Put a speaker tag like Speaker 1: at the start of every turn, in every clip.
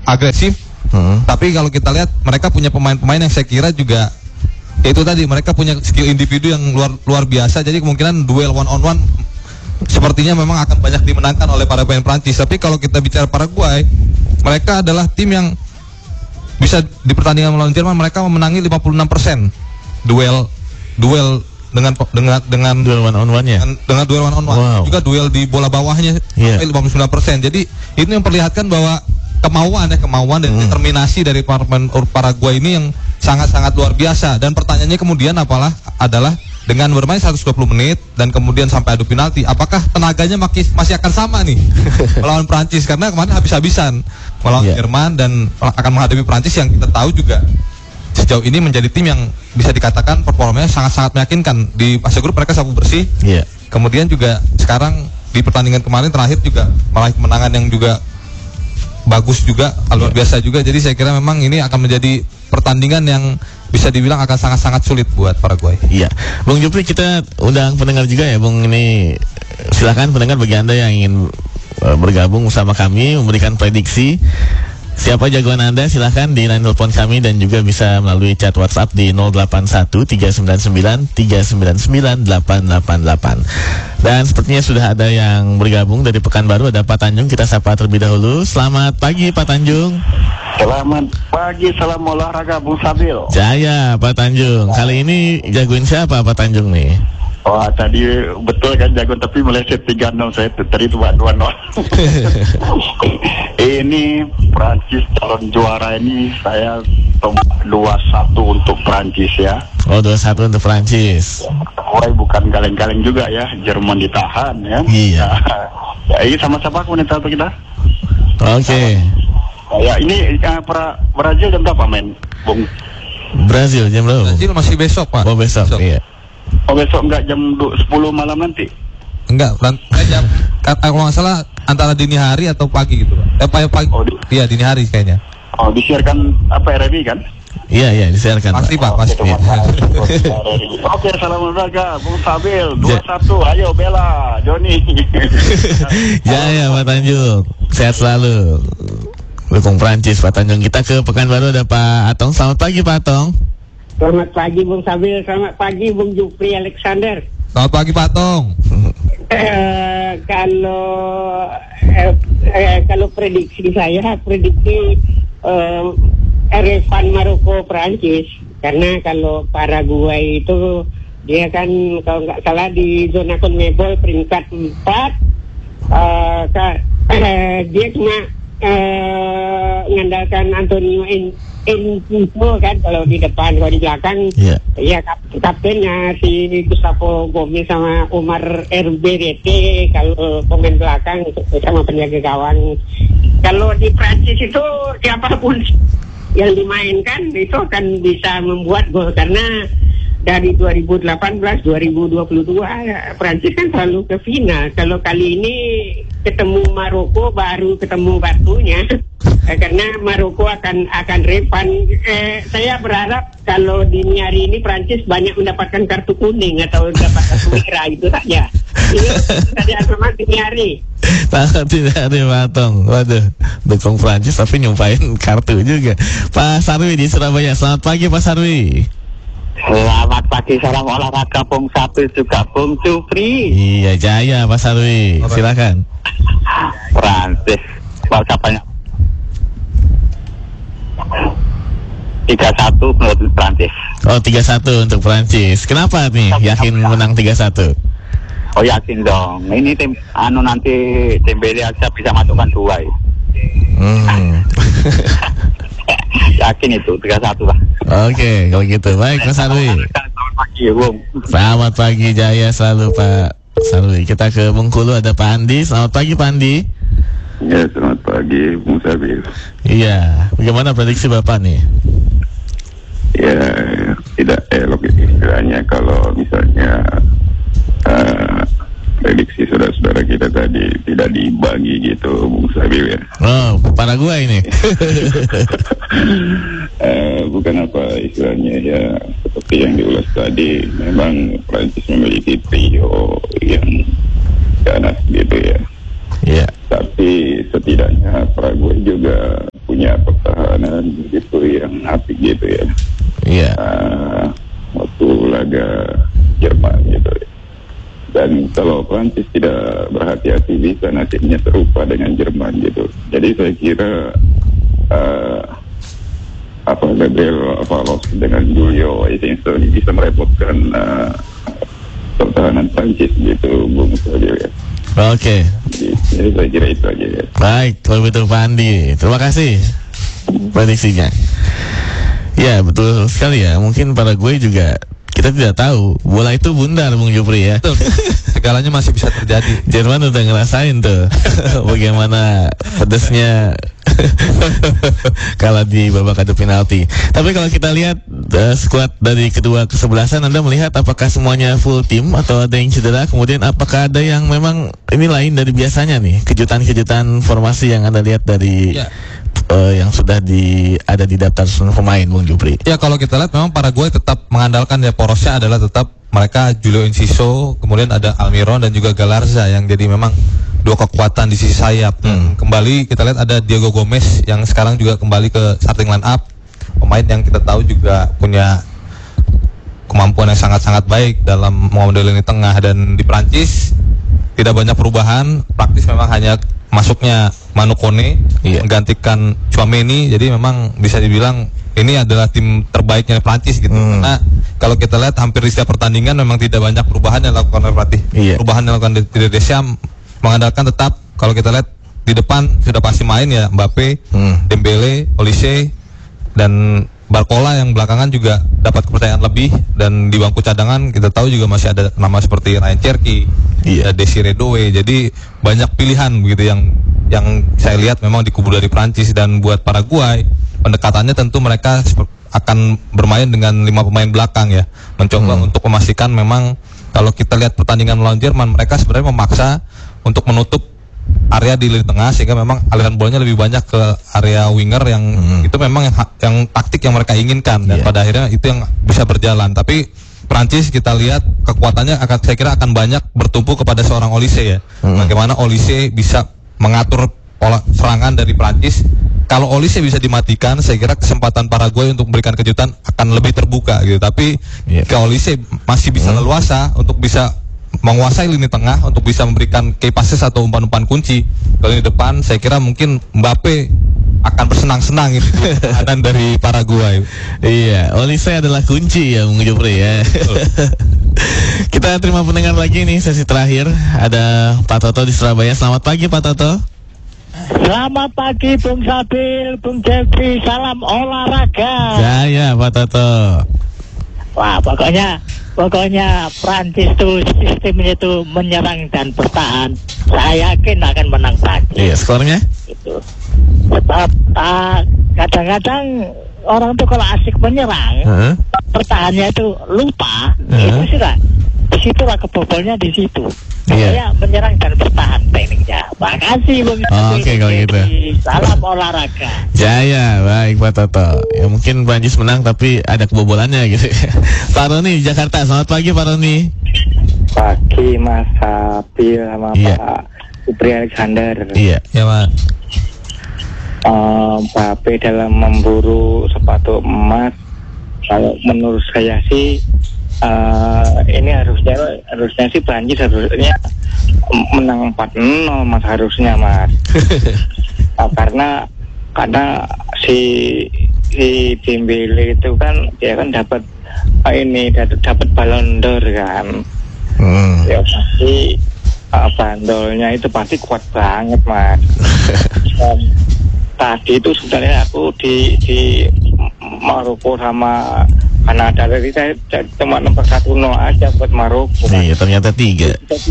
Speaker 1: agresif. Tapi kalau kita lihat mereka punya pemain-pemain yang saya kira juga itu tadi, mereka punya skill individu yang luar biasa. Jadi kemungkinan duel one on one sepertinya memang akan banyak dimenangkan oleh para pemain Prancis. Tapi kalau kita bicara Paraguay, mereka adalah tim yang bisa di pertandingan melawan Jerman mereka memenangi 56% duel dengan
Speaker 2: duel one on one ya.
Speaker 1: Dengan duel one on one. Wow. Juga duel di bola bawahnya sampai 59%. Jadi itu yang memperlihatkan bahwa kemauan dan determinasi dari pemain Paraguay ini yang sangat-sangat luar biasa. Dan pertanyaannya kemudian adalah dengan bermain 120 menit dan kemudian sampai adu penalti, apakah tenaganya masih akan sama nih melawan Prancis? Karena kemarin habis-habisan melawan Jerman dan akan menghadapi Prancis yang kita tahu juga sejauh ini menjadi tim yang bisa dikatakan performanya sangat-sangat meyakinkan. Di fase grup mereka sapu bersih. Kemudian juga sekarang di pertandingan kemarin terakhir juga meraih kemenangan yang juga bagus juga, luar biasa juga. Jadi saya kira memang ini akan menjadi pertandingan yang bisa dibilang akan sangat-sangat sulit buat Paraguay. Iya,
Speaker 2: Bung Jupri, kita undang pendengar juga ya, Bung. Ini silakan pendengar, bagi Anda yang ingin bergabung bersama kami memberikan prediksi siapa jagoan Anda, silahkan di line telepon kami dan juga bisa melalui chat WhatsApp di 081399399888. Dan sepertinya sudah ada yang bergabung dari Pekanbaru, ada Pak Tanjung. Kita sapa terlebih dahulu. Selamat pagi Pak Tanjung.
Speaker 3: Selamat pagi, salam olahraga Bung Sabil.
Speaker 2: Jaya Pak Tanjung. Kali ini jagoin siapa Pak Tanjung nih?
Speaker 3: Wah, tadi betul kan jago, tapi meleset 3-0 saya tadi itu 2-0. Ini Prancis calon juara ini saya 2-1 untuk Prancis ya.
Speaker 2: Oh, 2-1 untuk Prancis.
Speaker 3: Wah, bukan kaleng-kaleng juga ya, Jerman ditahan ya.
Speaker 2: Iya.
Speaker 3: Ya, ini sama-sama komentar kita.
Speaker 2: Oke.
Speaker 3: Ya, ini Brazil jam berapa main, Bung?
Speaker 2: Brazil jam berapa?
Speaker 1: Brazil masih besok, Pak.
Speaker 2: Oh, besok. Iya.
Speaker 3: Oh, besok enggak jam 10 malam nanti?
Speaker 1: Enggak, jam kalau nggak salah antara dini hari atau pagi gitu, Pak. Pagi. Iya, dini hari kayaknya.
Speaker 3: Oh, disiarkan RRI kan?
Speaker 2: Iya, disiarkan.
Speaker 1: Pasti Pak, pasti.
Speaker 3: Oke, salam olahraga Bung Sabil. 2-1, ayo bela Joni.
Speaker 2: Ya, Pak Tanjung. Sehat selalu. Dukung Prancis Pak Tanjung. Kita ke Pekanbaru, ada Pak Atong. Selamat pagi Pak Atong.
Speaker 4: Selamat pagi Bung Sabil, selamat pagi Bung Jupri Alexander.
Speaker 1: Selamat pagi Pak Tong.
Speaker 4: Kalau prediksi Erevan Maroko Prancis, karena kalau Paraguay itu dia kan kalau nggak salah di zona CONMEBOL peringkat 4, dia cuma mengandalkan Antonio Enzo kan kalau di depan, kalau di belakang ya kaptennya si Gustavo Gomez sama Omar RBDT kalau pemain belakang sama penjaga gawang. Kalau di Prancis itu siapapun yang dimainkan itu akan bisa membuat gol, karena dari 2018 2022 Prancis kan selalu ke final. Kalau kali ini ketemu Maroko baru ketemu batunya. Karena Maroko akan revan. Saya berharap kalau dini hari ini Prancis banyak mendapatkan kartu kuning atau dapat kartu merah, itu saja. Ini saja sama dini hari.
Speaker 2: Tidak ada Matong. Waduh, dukung Prancis tapi nyumpain kartu juga. Pak Sarwi di Surabaya. Selamat pagi Pak Sarwi.
Speaker 3: Selamat pagi, salam olahraga Bung Sabil juga Bung Jupri.
Speaker 2: Iya, jaya Pak Sarwi. Silakan.
Speaker 3: Prancis, bahasa banyak. 3-1 untuk Prancis.
Speaker 2: Oh, 3-1 untuk Prancis. Kenapa nih yakin menang 3-1?
Speaker 3: Oh, yakin dong. Ini tim nanti Dembele aja bisa masukkan 2 ya. Yakin itu 3-1 lah.
Speaker 2: Oke, kalau gitu baik Mas Sarwi.
Speaker 3: Selamat pagi Bung.
Speaker 2: Selamat pagi, jaya selalu Pak Sarwi. Kita ke Bengkulu, ada Pak Andi. Selamat pagi Pak Andi.
Speaker 5: Ya, selamat pagi Bung Sabil.
Speaker 2: Iya, bagaimana prediksi Bapak nih?
Speaker 5: Ya, tidak elok istilahnya kalau misalnya prediksi saudara-saudara kita tadi tidak dibagi gitu Bung Sabil ya.
Speaker 2: Oh, Paraguay ini.
Speaker 5: Bukan apa istilahnya ya, seperti yang diulas tadi, memang Prancis memiliki trio yang ganas gitu ya.
Speaker 2: Iya.
Speaker 5: Tapi setidaknya Paraguay juga punya pertahanan gitu yang apik gitu ya.
Speaker 2: Iya.
Speaker 5: Waktu laga Jerman gitu ya. Dan kalau Prancis tidak berhati-hati bisa nasibnya serupa dengan Jerman gitu. Jadi saya kira Gabriel Avalos dengan Julio Estenson bisa merepotkan pertahanan Prancis gitu, Bung Fadil ya.
Speaker 2: Oke.
Speaker 5: Jadi saya kira itu aja ya.
Speaker 2: Baik, kalau betul Pak Andi. Terima kasih prediksinya. Ya, betul sekali ya. Mungkin Paraguay juga kita tidak tahu. Bola itu bundar, Bung Jupri ya.
Speaker 1: Betul. Segalanya masih bisa terjadi.
Speaker 2: Jerman udah ngerasain tuh bagaimana pedesnya kalah di babak adu penalti. Tapi kalau kita lihat skuad dari kedua kesebelasan, Anda melihat apakah semuanya full tim atau ada yang cedera? Kemudian apakah ada yang memang ini lain dari biasanya nih? Kejutan-kejutan formasi yang Anda lihat dari yang sudah ada di daftar pemain, Bung Jupri.
Speaker 1: Ya, kalau kita lihat memang Paraguay tetap mengandalkan ya, porosnya adalah tetap mereka Julio Enciso, kemudian ada Almiron dan juga Galarza yang jadi memang dua kekuatan di sisi sayap. Kembali kita lihat ada Diego Gomez yang sekarang juga kembali ke starting line up, pemain yang kita tahu juga punya kemampuan yang sangat-sangat baik dalam mengambil lini tengah. Dan di Prancis tidak banyak perubahan, praktis memang hanya masuknya Manu Kone menggantikan Tchouaméni. Jadi memang bisa dibilang ini adalah tim terbaiknya Prancis gitu. Karena kalau kita lihat hampir di setiap pertandingan memang tidak banyak perubahan yang dilakukan oleh pelatih. Perubahan yang dilakukan di Deschamps mengandalkan tetap, kalau kita lihat di depan sudah pasti main ya Mbappe, Dembele, Olise dan Barcola yang belakangan juga dapat kepercayaan lebih. Dan di bangku cadangan kita tahu juga masih ada nama seperti Ryan Cherki, Desiree Doué. Jadi banyak pilihan begitu yang saya lihat memang di kubu dari Prancis. Dan buat Paraguay pendekatannya tentu mereka akan bermain dengan 5 pemain belakang ya, mencoba untuk memastikan memang kalau kita lihat pertandingan melawan Jerman, mereka sebenarnya memaksa untuk menutup area di lini tengah sehingga memang aliran bolanya lebih banyak ke area winger yang itu memang yang taktik yang mereka inginkan. Dan pada akhirnya itu yang bisa berjalan. Tapi Prancis kita lihat kekuatannya saya kira akan banyak bertumpu kepada seorang Olise ya. Bagaimana Olise bisa mengatur pola serangan dari Prancis. Kalau Olise bisa dimatikan, saya kira kesempatan Paraguay untuk memberikan kejutan akan lebih terbuka gitu. Tapi kalau Olise masih bisa leluasa untuk bisa menguasai lini tengah, untuk bisa memberikan key passes atau umpan-umpan kunci ke lini depan, saya kira mungkin Mbappe akan bersenang-senang gitu dan dari Paraguay.
Speaker 2: Iya, Olise adalah kunci ya, Bung Jupri ya. Kita terima pendengar lagi nih, sesi terakhir. Ada Pak Toto di Surabaya. Selamat pagi Pak Toto.
Speaker 6: Selamat pagi Bung Sabil, Bung Jeffrey, salam olahraga.
Speaker 2: Ya Pak Toto.
Speaker 6: Wah, pokoknya Prancis tuh sistemnya tuh menyerang dan bertahan. Saya yakin akan menang Prancis.
Speaker 2: Iya, skornya?
Speaker 6: Itu. Sebab kadang-kadang orang tuh kalau asik menyerang, pertahannya itu lupa. Itu sudah. Disitulah kebobolnya di situ. Saya menyerang dan bertahan tekniknya. Makasih Bung.
Speaker 2: Oke, kalau gitu.
Speaker 6: Salam olahraga.
Speaker 2: Jaya, baik Pak Toto. Ya mungkin Prancis menang tapi ada kebobolannya gitu. Pak Roni di Jakarta. Selamat pagi Pak Roni.
Speaker 7: Pagi Mas Sabil sama Pak Jupri Alexander.
Speaker 2: Iya. Ya Pak.
Speaker 7: Mbappe dalam memburu sepatu emas, kalau menurut saya sih ini harusnya sih Prancis harusnya menang 4-0 Mas, harusnya Mas. karena si Dembele itu kan dia kan dapat Ballon d'Or kan. Ya pasti bandolnya itu pasti kuat banget Mas. Tadi itu sebenarnya aku di Maroko sama Kanada, tadi saya cuma nomor 1-0 aja buat Maroko.
Speaker 2: Iya, ternyata 3.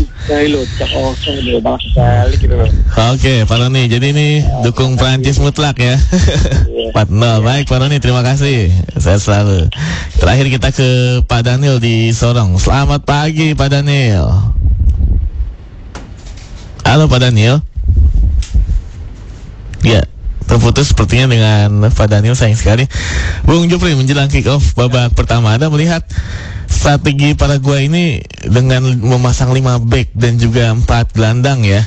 Speaker 2: Oke, Pak Roni, jadi ini dukung Prancis mutlak ya. 4-0, baik Pak Roni, terima kasih. Saya selalu. Terakhir kita ke Pak Daniel di Sorong. Selamat pagi Pak Daniel. Halo Pak Daniel. Ya, terputus sepertinya dengan Pak Daniel, sayang sekali. Bung Jupri, menjelang kick off babak pertama, Anda melihat strategi Paraguay ini dengan memasang 5 back dan juga 4 gelandang ya,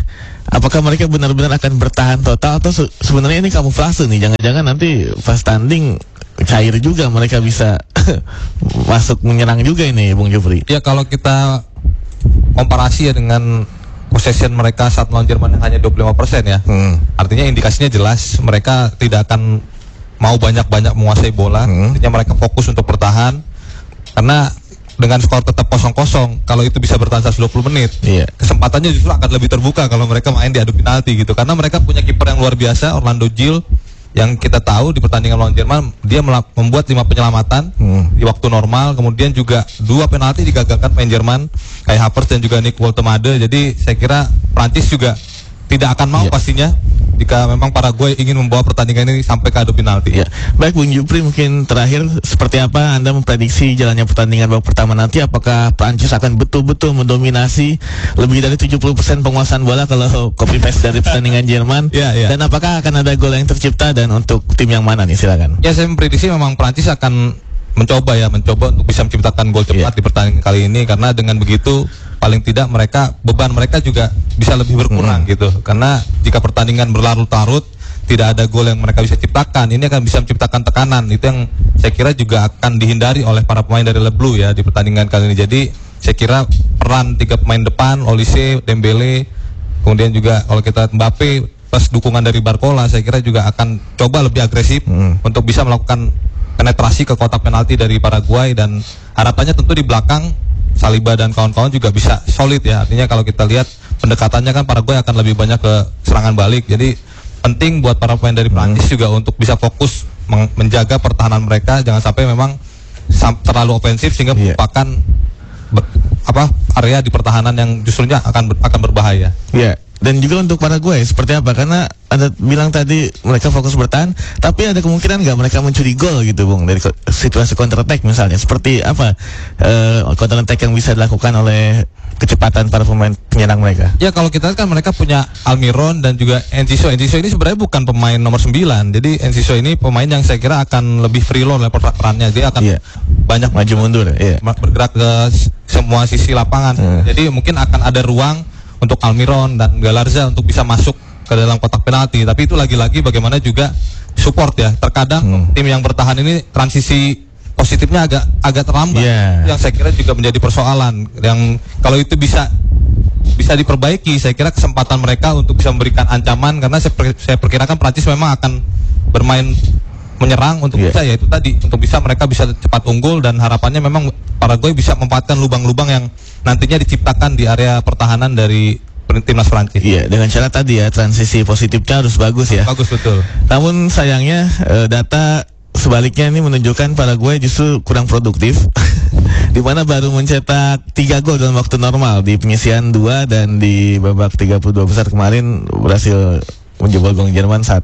Speaker 2: apakah mereka benar-benar akan bertahan total atau sebenarnya ini kamuflase nih? Jangan-jangan nanti pas tanding cair juga, mereka bisa masuk menyerang juga ini, Bung Jupri.
Speaker 1: Ya kalau kita komparasi ya dengan possession mereka saat melawan Jerman yang hanya 25% ya. Artinya indikasinya jelas mereka tidak akan mau banyak-banyak menguasai bola. Artinya mereka fokus untuk bertahan. Karena dengan skor tetap 0-0, kalau itu bisa bertahan 120 menit, kesempatannya justru akan lebih terbuka kalau mereka main di adu penalti gitu. Karena mereka punya kiper yang luar biasa, Orlando Gil, yang kita tahu di pertandingan lawan Jerman dia membuat 5 penyelamatan di waktu normal, kemudian juga 2 penalti digagalkan pemain Jerman, Kai Havertz dan juga Nick Woltemade. Jadi saya kira Prancis juga tidak akan mau pastinya jika memang Paraguay ingin membawa pertandingan ini sampai ke adu penalti.
Speaker 2: Baik Bung Jupri, mungkin terakhir seperti apa Anda memprediksi jalannya pertandingan babak pertama nanti? Apakah Prancis akan betul-betul mendominasi lebih dari 70% penguasaan bola kalau copy paste dari pertandingan Jerman? Dan apakah akan ada gol yang tercipta dan untuk tim yang mana nih, silakan.
Speaker 1: Ya, saya memprediksi memang Prancis akan mencoba untuk bisa menciptakan gol cepat di pertandingan kali ini, karena dengan begitu paling tidak beban mereka juga bisa lebih berkurang gitu. Karena jika pertandingan berlarut-larut tidak ada gol yang mereka bisa ciptakan, ini akan bisa menciptakan tekanan. Itu yang saya kira juga akan dihindari oleh para pemain dari Le Bleu ya di pertandingan kali ini. Jadi saya kira peran 3 pemain depan, Olise, Dembele, kemudian juga kalau kita Mbappe plus dukungan dari Barcola, saya kira juga akan coba lebih agresif untuk bisa melakukan penetrasi ke kotak penalti dari Paraguay, dan harapannya tentu di belakang Saliba dan kawan-kawan juga bisa solid ya. Artinya kalau kita lihat pendekatannya kan Paraguay akan lebih banyak ke serangan balik. Jadi penting buat para pemain dari Prancis juga untuk bisa fokus menjaga pertahanan mereka, jangan sampai memang terlalu ofensif sehingga merupakan area di pertahanan yang justrunya akan berbahaya.
Speaker 2: Dan juga untuk Paraguay seperti apa? Karena Anda bilang tadi mereka fokus bertahan, tapi ada kemungkinan nggak mereka mencuri gol gitu, Bung, dari situasi counter attack misalnya? Seperti apa counter attack yang bisa dilakukan oleh kecepatan para pemain penyerang mereka?
Speaker 1: Ya, kalau kita lihat kan mereka punya Almiron dan juga Enciso. Enciso ini sebenarnya bukan pemain nomor 9. Jadi Enciso ini pemain yang saya kira akan lebih free roll oleh perannya. Dia akan banyak
Speaker 2: maju mundur,
Speaker 1: bergerak ke semua sisi lapangan. Jadi mungkin akan ada ruang untuk Almiron dan Galarza untuk bisa masuk ke dalam kotak penalti. Tapi itu lagi-lagi bagaimana juga support ya. Terkadang tim yang bertahan ini transisi positifnya agak terlambat. Yang saya kira juga menjadi persoalan. Yang kalau itu bisa diperbaiki, saya kira kesempatan mereka untuk bisa memberikan ancaman, karena saya perkirakan Prancis memang akan bermain menyerang untuk bisa ya itu tadi, untuk bisa mereka bisa cepat unggul, dan harapannya memang Paraguay bisa memanfaatkan lubang-lubang yang nantinya diciptakan di area pertahanan dari timnas Prancis.
Speaker 2: Dengan cara tadi ya, transisi positifnya harus bagus ya.
Speaker 1: Bagus, betul.
Speaker 2: Namun sayangnya data sebaliknya ini menunjukkan Paraguay justru kurang produktif. Di mana baru mencetak 3 gol dalam waktu normal di penyisian 2, dan di babak 32 besar kemarin berhasil menjebol gawang Jerman 1.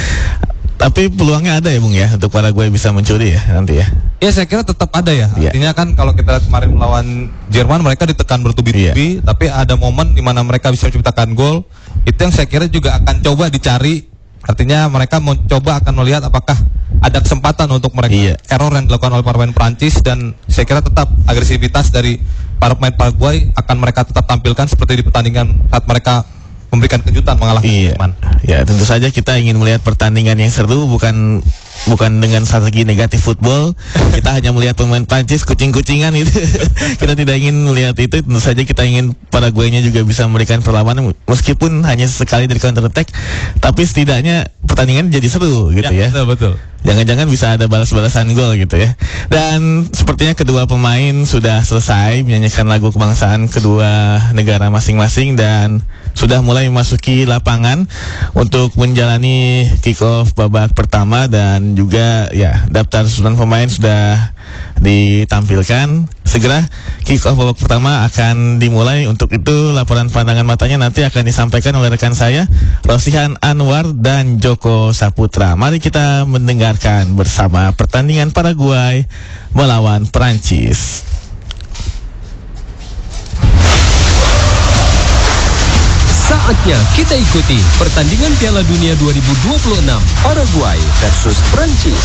Speaker 2: Tapi peluangnya ada ya, Bung ya, untuk Paraguay bisa mencuri ya nanti ya?
Speaker 1: Ya, saya kira tetap ada ya. Artinya kan kalau kita kemarin melawan Jerman mereka ditekan bertubi-tubi, tapi ada momen di mana mereka bisa menciptakan gol. Itu yang saya kira juga akan coba dicari. Artinya mereka mau coba akan melihat apakah ada kesempatan untuk mereka error yang dilakukan oleh para pemain Prancis, dan saya kira tetap agresivitas dari para pemain Paraguay akan mereka tetap tampilkan seperti di pertandingan saat mereka memberikan kejutan mengalahkan Jerman.
Speaker 2: Ya, tentu saja kita ingin melihat pertandingan yang seru, bukan dengan strategi negatif football. Kita hanya melihat pemain Prancis kucing-kucingan itu. Kita tidak ingin melihat itu. Tentu saja kita ingin Paraguay-nya juga bisa memberikan perlawanan meskipun hanya sekali dari counter attack, tapi setidaknya pertandingan jadi seru gitu ya.
Speaker 1: Betul.
Speaker 2: Jangan-jangan bisa ada balas-balasan gol gitu ya. Dan sepertinya kedua pemain sudah selesai menyanyikan lagu kebangsaan kedua negara masing-masing dan sudah mulai memasuki lapangan untuk menjalani kick off babak pertama, dan juga ya daftar susunan pemain sudah ditampilkan. Segera kick off babak pertama akan dimulai. Untuk itu laporan pandangan matanya nanti akan disampaikan oleh rekan saya Rosihan Anwar dan Joko Saputra. Mari kita mendengarkan bersama pertandingan Paraguay melawan Prancis.
Speaker 8: Saatnya kita ikuti pertandingan Piala Dunia 2026 Paraguay versus Prancis.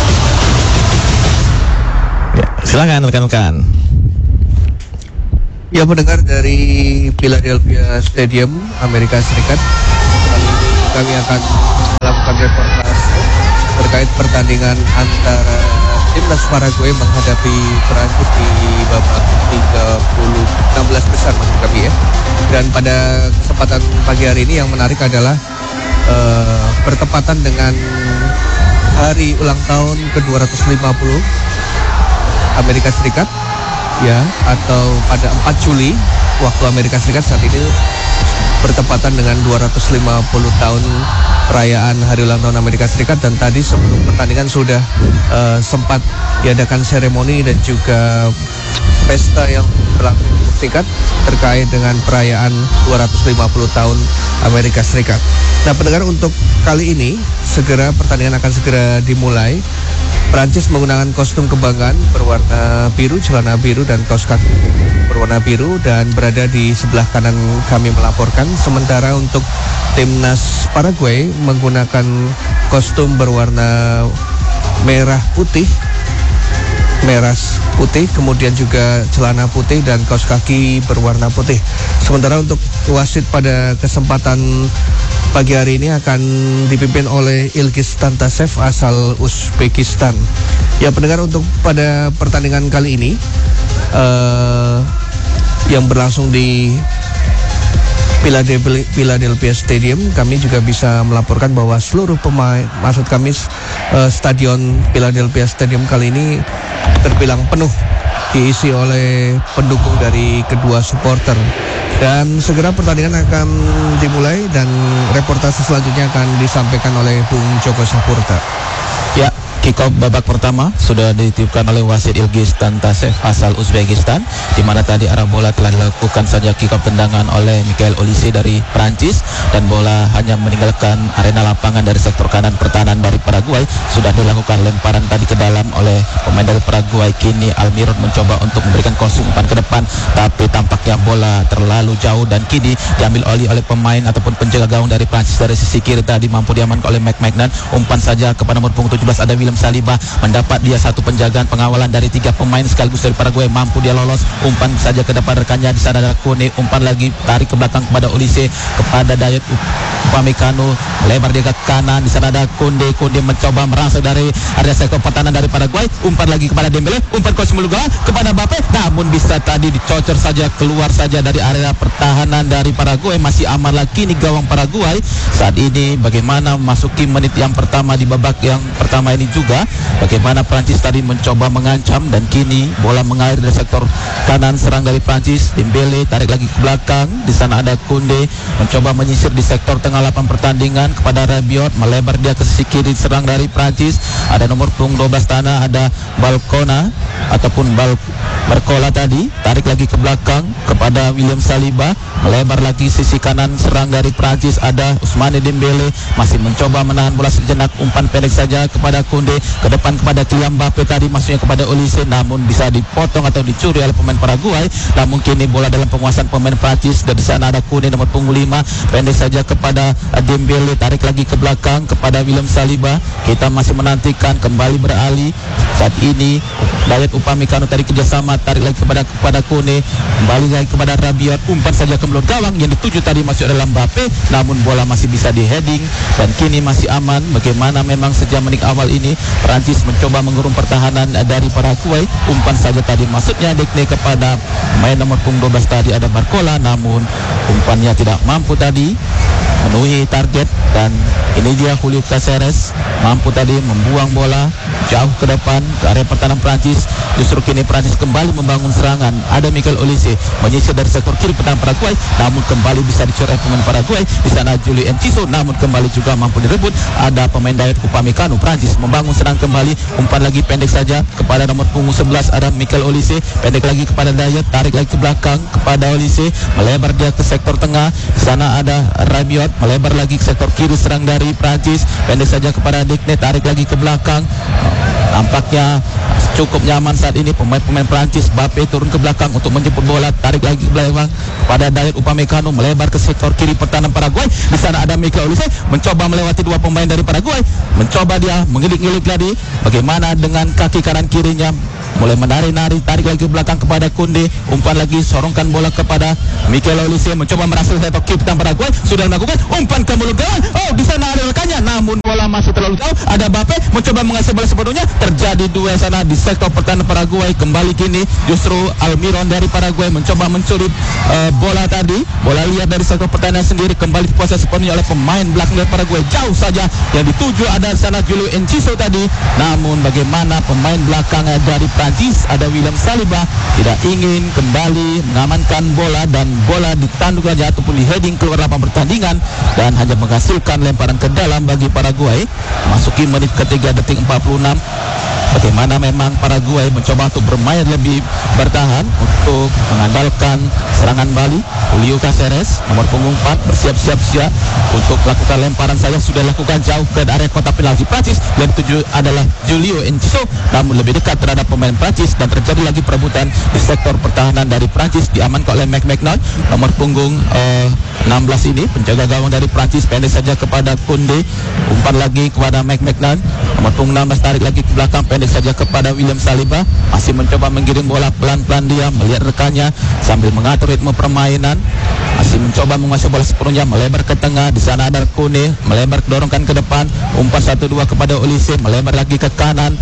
Speaker 2: Ya, silakan rekan-rekan.
Speaker 9: Ya, pendengar dari Philadelphia Stadium, Amerika Serikat, kali ini kami akan melakukan reportase terkait pertandingan antara timnas Paraguay menghadapi Perancis di babak 16 besar maksud kami ya. Dan pada kesempatan pagi hari ini yang menarik adalah bertepatan dengan hari ulang tahun ke-250 Amerika Serikat, ya, atau pada 4 Juli waktu Amerika Serikat saat ini bertepatan dengan 250 tahun perayaan hari ulang tahun Amerika Serikat. Dan tadi sebelum pertandingan sudah sempat diadakan seremoni dan juga pesta yang berlangsung singkat terkait dengan perayaan 250 tahun Amerika Serikat. Nah, pendengar, untuk kali ini pertandingan akan segera dimulai. Prancis menggunakan kostum kebanggaan berwarna biru, celana biru dan kaos kaki berwarna biru, dan berada di sebelah kanan kami melaporkan. Sementara untuk timnas Paraguay menggunakan kostum berwarna merah putih, kemudian juga celana putih dan kaos kaki berwarna putih. Sementara untuk wasit pada kesempatan pagi hari ini akan dipimpin oleh Ilgiz Tantasev asal Uzbekistan. Ya, pendengar, untuk pada pertandingan kali ini yang berlangsung di Philadelphia Stadium, kami juga bisa melaporkan bahwa seluruh pemain, maksud kami stadion Philadelphia Stadium kali ini terbilang penuh, diisi oleh pendukung dari kedua supporter. Dan segera pertandingan akan dimulai dan reportase selanjutnya akan disampaikan oleh Bung Joko Sapurta.
Speaker 10: Ya, kick-off babak pertama sudah dititipkan oleh wasit Ilgiz Tantasev asal Uzbekistan, di mana tadi arah bola telah dilakukan saja kick-off tendangan oleh Michael Olise dari Prancis, dan bola hanya meninggalkan arena lapangan dari sektor kanan pertahanan dari Paraguay. Sudah dilakukan lemparan tadi ke dalam oleh pemain dari Paraguay. Kini Almirón mencoba untuk memberikan crossing umpan ke depan, tapi tampaknya bola terlalu jauh dan kini diambil oleh pemain ataupun penjaga gawang dari Prancis dari sisi kiri. Tadi mampu diamankan oleh McMahon. Umpan saja kepada nomor punggung 17 ada William Saliba, mendapat dia satu penjagaan pengawalan dari 3 pemain sekaligus dari Paraguay. Mampu dia lolos, umpan saja ke depan rekannya. Di sana ada Kone, umpan lagi tarik ke belakang kepada Olise, kepada Dayot Upamecano, lebar dia ke kanan. Di sana ada Konde mencoba merangsek dari area sektor pertahanan dari Paraguay. Umpan lagi kepada Dembele, umpan cross meluga kepada Mbappe, namun bisa tadi dicocor saja, keluar saja dari area pertahanan dari Paraguay. Masih aman lagi nih gawang Paraguay saat ini. Bagaimana memasuki menit yang pertama di babak yang pertama ini juga, bagaimana Prancis tadi mencoba mengancam, dan kini bola mengalir dari sektor kanan serang dari Prancis. Dembele tarik lagi ke belakang. Di sana ada Koundé mencoba menyisir di sektor tengah lapangan pertandingan kepada Rabiot, melebar dia ke sisi kiri serang dari Prancis. Ada nomor punggung 12 tanah, ada Balcona ataupun Barcola tadi tarik lagi ke belakang kepada William Saliba, melebar lagi sisi kanan serang dari Prancis. Ada Ousmane Dembele masih mencoba menahan bola sejenak, umpan pendek saja kepada Koundé, ke depan kepada Kylian Mbappe, tadi maksudnya kepada Olise, namun bisa dipotong atau dicuri oleh pemain Paraguay. Namun kini bola dalam penguasaan pemain Prancis. Dan di sana ada Koundé nomor punggung 5, pendek saja kepada Dembele, tarik lagi ke belakang kepada William Saliba. Kita masih menantikan kembali beralih saat ini. Dayot Upamecano tadi kerjasama, tarik lagi kepada Koundé, kembali lagi kepada Rabiot, umpan saja ke mulut gawang yang dituju tadi masuk dalam Mbappe, namun bola masih bisa di heading dan kini masih aman. Bagaimana memang sejak menit awal ini Prancis mencoba mengurung pertahanan dari Paraguay. Umpan saja tadi maksudnya Dekne kepada main nomor punggung 12 tadi ada Barcola, namun umpannya tidak mampu tadi memenuhi target. Dan ini dia Julio Caceres mampu tadi membuang bola jauh ke depan ke area pertahanan Prancis. Justru kini Prancis kembali membangun serangan. Ada Michael Olise menyisir dari sektor kiri pertahanan Paraguay, namun kembali bisa dicoret pemain Paraguay. Di sana Julio Enciso, namun kembali juga mampu direbut. Ada pemain Dayot Upamecano. Prancis membangun serang kembali, umpan lagi pendek saja kepada nomor punggung 11 ada Michael Olise, pendek lagi kepada Dayot, tarik lagi ke belakang kepada Olise, melebar dia ke sektor tengah. Di sana ada Rabiot, melebar lagi ke sektor kiri serang dari Prancis, pendek saja kepada Dekne, tarik lagi ke belakang. Nampaknya cukup nyaman saat ini. Pemain-pemain Prancis, Mbappe turun ke belakang untuk menjemput bola, tarik lagi ke belakang pada Dayot Upamecano, melebar ke sektor kiri pertahanan Paraguay. Di sana ada Mikel Olise mencoba melewati dua pemain dari Paraguay, mencoba dia mengilik-ngilik tadi. Bagaimana dengan kaki kanan kirinya, mulai menari-nari, tarik lagi ke belakang kepada Kunde, umpan lagi, sorongkan bola kepada Mikel Olise, mencoba merasa sektor kiri pertahanan Paraguay, sudah melakukan umpan ke mulut gawang. Oh, di sana ada rekannya, namun bola masih terlalu jauh. Ada Mbappe mencoba mengasih bola sepenuhnya, terjadi duel sana di sektor pertahanan Paraguay. Kembali kini justru Almiron dari Paraguay mencoba mencuri bola tadi, bola liar dari sektor pertahanan sendiri, kembali dikuasai sepenuhnya oleh pemain belakang dari Paraguay. Jauh saja yang dituju ada sana Julio Enciso tadi, namun bagaimana pemain belakang dari Prancis ada William Saliba tidak ingin kembali mengamankan bola, dan bola ditanduk saja ataupun di heading keluar lapangan pertandingan dan hanya menghasilkan lemparan ke dalam bagi Paraguay. Masuki menit ketiga detik 46. Bagaimana memang Paraguay mencoba untuk bermain lebih bertahan untuk mengandalkan serangan Bali. Julio Caceres nomor punggung 4 bersiap-siap untuk melakukan lemparan saja, sudah lakukan jauh ke area kotak penalti Prancis. Yang tujuh adalah Julio Enciso, namun lebih dekat terhadap pemain Prancis, dan terjadi lagi perebutan di sektor pertahanan dari Prancis, diamankan oleh McMahon nomor punggung 16 ini, penjaga gawang dari Prancis, pendek saja kepada Kunde, umpan lagi kepada McMahon nomor punggung 16, tarik lagi ke belakang, pendek saja kepada William Saliba, masih mencoba menggiring bola pelan-pelan, dia melihat rekannya sambil mengatur ritme permainan, masih mencoba menguasai bola sepenuhnya, melebar ke tengah. Di sana ada Kone, melebar dorongkan ke depan, umpan 1-2 kepada Olise, melebar lagi ke kanan,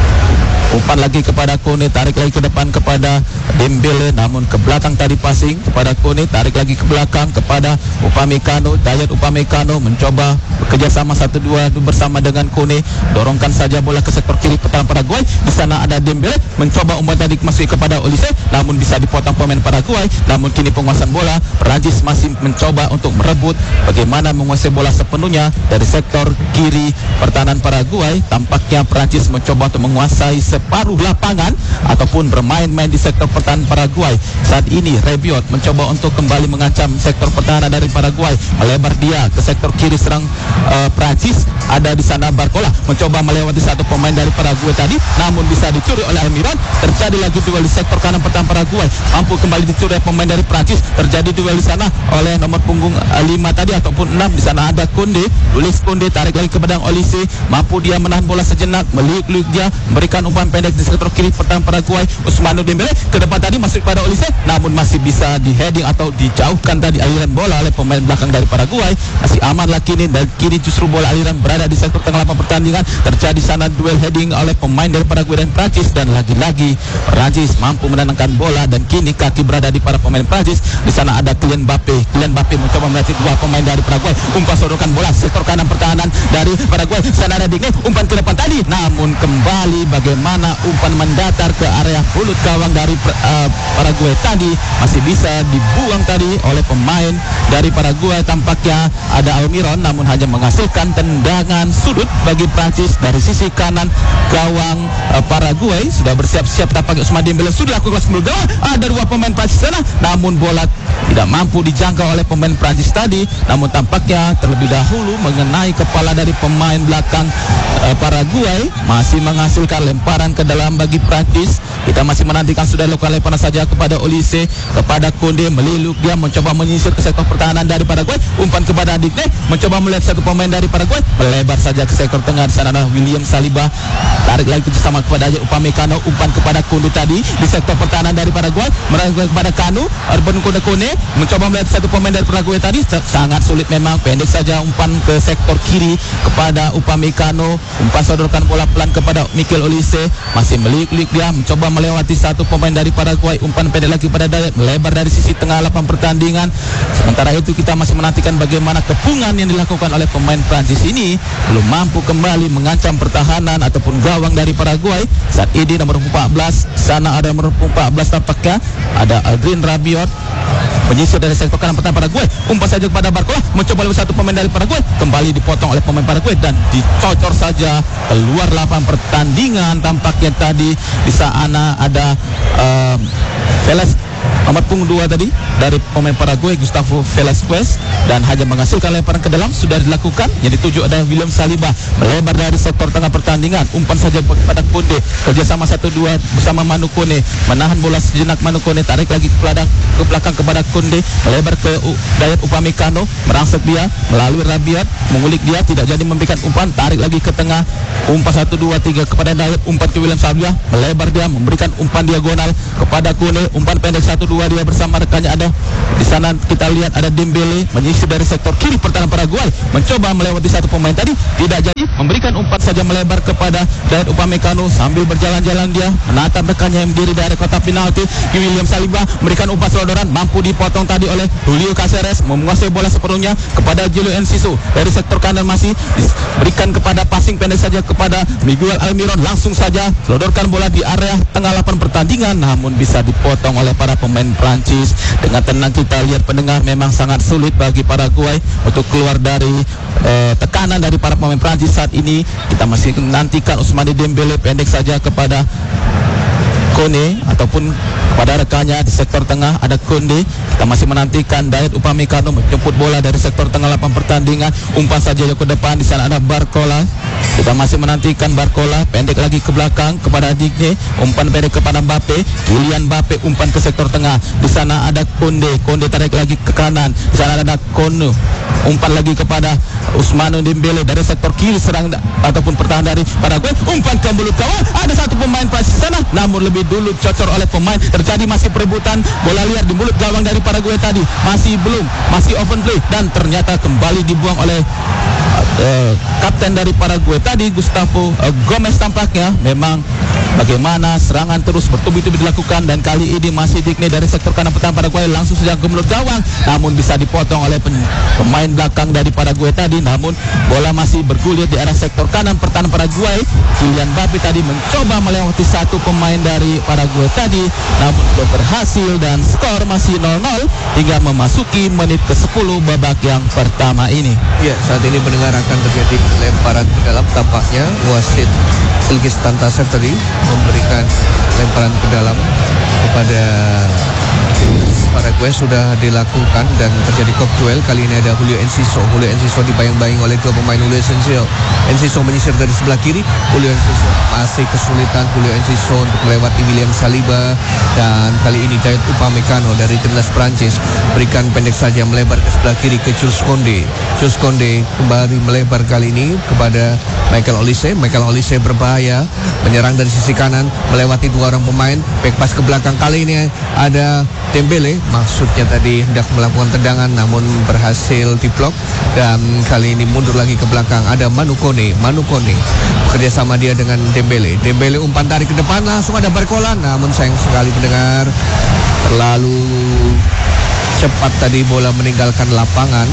Speaker 10: umpan lagi kepada Kone, tarik lagi ke depan kepada Dembele, namun ke belakang tadi passing kepada Kone, tarik lagi ke belakang kepada Upamecano. Dayot Upamecano mencoba bekerjasama 1-2 bersama dengan Kone, dorongkan saja bola ke sektor kiri pertahanan Paraguay. Di sana ada Dembele, mencoba umpan tadi masuk kepada Olise, namun bisa dipotong pemain Paraguay. Namun kini penguasaan bola Perancis masih mencoba untuk merebut, bagaimana menguasai bola sepenuhnya dari sektor kiri pertahanan Paraguay. Tampaknya Perancis mencoba untuk menguasai separuh lapangan ataupun bermain-main di sektor pertahanan Paraguay. Saat ini Rebiot mencoba untuk kembali mengancam sektor pertahanan dari Paraguay, melebar dia ke sektor kiri serang Prancis. Ada di sana Barcola mencoba melewati satu pemain dari Paraguay tadi, namun bisa dicuri oleh Almiron. Terjadi lagi duel di sektor kanan pertahanan Paraguay, mampu kembali dicuri oleh pemain dari Prancis. Terjadi duel di sana oleh nomor punggung 5 tadi ataupun 6. Di sana ada Kunde, Luis Kunde, tarik lagi ke pedang Olise, mampu dia menahan bola sejenak, meliuk-liuk dia, memberikan umpan pendek di sektor kiri pertahanan Paraguay. Ousmane Dembele ke depan tadi masuk pada Olise, namun masih bisa di heading atau dijauhkan tadi aliran bola oleh pemain belakang dari Paraguay. Masih aman lah kini, dan kini justru bola aliran berada di sektor tengah lapangan pertandingan. Terjadi sana duel heading oleh pemain dari Paraguay dan Prancis, dan lagi-lagi Prancis mampu menenangkan bola, dan kini kaki berada di para pemain Prancis. Di sana ada Kylian Mbappe mencoba melatih dua pemain dari Paraguay, umpan sodorkan bola sektor kanan pertahanan dari Paraguay. Di sana ada Digne, umpan ke depan tadi, namun kembali bagaimana umpan mendatar ke area mulut gawang dari Paraguay tadi, masih bisa dibuang tadi oleh pemain dari Paraguay. Tampaknya ada Almiron, namun hanya menghasilkan tendangan sudut bagi Prancis dari sisi kanan gawang Paraguay. Sudah bersiap-siap tampaknya Ousmane Dembele sudah lakukan sebelum gawang. Ada dua pemain Prancis sana, namun bola tidak mampu dijangkau oleh pemain Prancis tadi. Namun tampaknya terlebih dahulu mengenai kepala dari pemain belakang Paraguay, masih menghasilkan lemparan ke dalam bagi Prancis. Kita masih menantikan, sudah lakukan lemparan saja kepada Olise, kepada Kunde, meliluk dia mencoba menyisir ke sektor pertahanan dari Paraguay, umpan kepada Digne, mencoba melihat satu pemain dari Paraguay, melebar saja ke sektor tengah. Di sana ada William Saliba, tarik lagi bersama kepada Upamecano, umpan kepada Kunde tadi di sektor pertahanan dari Paraguay, meraih kepada Kanu, Urban Kone, mencoba melihat satu pemain dari Paraguay tadi, sangat sulit memang, pendek saja umpan ke sektor kiri kepada Upamecano, umpan sodorkan bola pelan kepada Mikel Olise, masih meliuk-liuk dia mencoba melewati satu pemain dari Paraguay, umpan pendek lagi pada Dayot, melebar dari sisi tengah lapangan pertandingan. Sementara itu kita masih menantikan bagaimana kepungan yang dilakukan oleh pemain Prancis ini, belum mampu kembali mengancam pertahanan ataupun gawang dari Paraguay. Saat ini nomor 14, sana ada nomor 14 tampaknya ada Adrien Rabiot menyisir dari sektor kanan pertahanan Paraguay, umpan saja kepada Barcola, mencoba lewat satu pemain dari Paraguay, kembali dipotong oleh pemain Paraguay dan dicocor saja keluar lapangan pertandingan. Tampaknya tadi di sana ada Nomor punggung 2 tadi dari pemain Paraguay Gustavo Velasquez, dan hanya menghasilkan lemparan ke dalam sudah dilakukan. Yang dituju adalah William Saliba, melebar dari sektor tengah pertandingan, umpan saja kepada Konde, kerjasama 1-2 bersama Manu Kone, menahan bola sejenak. Manu Kone tarik lagi ke belakang kepada Konde, melebar ke Dayat Upamecano, merangsek dia melalui Rabiot, mengulik dia, tidak jadi memberikan umpan, tarik lagi ke tengah, umpan 1-2-3 kepada Dayat, umpan ke William Saliba, melebar dia memberikan umpan diagonal kepada Kone, umpan pendek 1-2 dia bersama rekannya. Ada di sana kita lihat ada Dembele menyisir dari sektor kiri pertahanan Paraguay, mencoba melewati satu pemain tadi, tidak jadi, memberikan umpan saja melebar kepada Dayat Upamecano, sambil berjalan-jalan dia menatap rekannya yang berdiri dari kotak penalti. William Saliba memberikan umpan selodoran, mampu dipotong tadi oleh Julio Caceres, menguasai bola sepenuhnya kepada Julio Enciso dari sektor kanan, masih diberikan kepada passing pendek saja kepada Miguel Almiron, langsung saja selodorkan bola di area tengah lapangan pertandingan, namun bisa dipotong oleh para pemain Prancis. Dengan tenang kita lihat pendengar, memang sangat sulit bagi Paraguay untuk keluar dari tekanan dari para pemain Prancis saat ini. Kita masih menantikan Ousmane Dembele pendek saja kepada Kone ataupun kepada rekannya di sektor tengah ada Konde. Kita masih menantikan Dayat Upamecano menjemput bola dari sektor tengah lapangan pertandingan, umpan saja ke depan, di sana ada Barcola. Kita masih menantikan Barcola, pendek lagi ke belakang kepada Digne, umpan pendek kepada Mbappe, Kylian Mbappe umpan ke sektor tengah. Di sana ada Konde, Konde tarik lagi ke kanan. Di sana ada Kono, umpan lagi kepada Ousmane Dembele dari sektor kiri serang ataupun pertahanan dari Paraguay, umpan ke mulut gawang. Ada satu pemain Prancis di sana, namun lebih dulu cocor oleh pemain. Terjadi masih perebutan bola liar di mulut gawang dari Paraguay tadi, masih open play, dan ternyata kembali dibuang oleh kapten dari Paraguay tadi, Gustavo Gomez. Tampaknya memang bagaimana serangan terus bertubi-tubi dilakukan, dan kali ini masih Digne dari sektor kanan pertahanan Paraguay langsung saja ke mulut gawang, namun bisa dipotong oleh pemain belakang dari Paraguay tadi. Namun bola masih bergulir di arah sektor kanan pertahanan Paraguay. Kylian Mbappe tadi mencoba melewati satu pemain dari Paraguay tadi, namun belum berhasil, dan skor masih 0-0 hingga memasuki menit ke-10 babak yang pertama ini.
Speaker 9: Ya, saat ini mendengar akan terjadi lemparan ke dalam. Tampaknya wasit Ilgiz Tantasev tadi memberikan lemparan ke dalam kepada Paraguay, sudah dilakukan dan terjadi kop duel. Kali ini ada Julio Enciso. Julio Enciso dibayang-bayang oleh dua pemain Julio Enciso. Enciso menyisir dari sebelah kiri. Julio Enciso masih kesulitan. Julio Enciso untuk melewati William Saliba, dan kali ini Dayat Upamecano dari timnas Prancis berikan pendek saja melebar ke sebelah kiri ke Jules Kounde. Jules Kounde kembali melebar kali ini kepada Michael Olise. Michael Olise berbahaya, menyerang dari sisi kanan melewati dua orang pemain. Back pass ke belakang, kali ini ada Dembele, maksudnya tadi hendak melakukan tendangan namun berhasil diblok, dan kali ini mundur lagi ke belakang ada Manu Kone bekerja sama dia dengan Dembele. Dembele umpan tarik ke depan, langsung ada Barcola, namun sayang sekali pendengar, terlalu cepat tadi bola meninggalkan lapangan,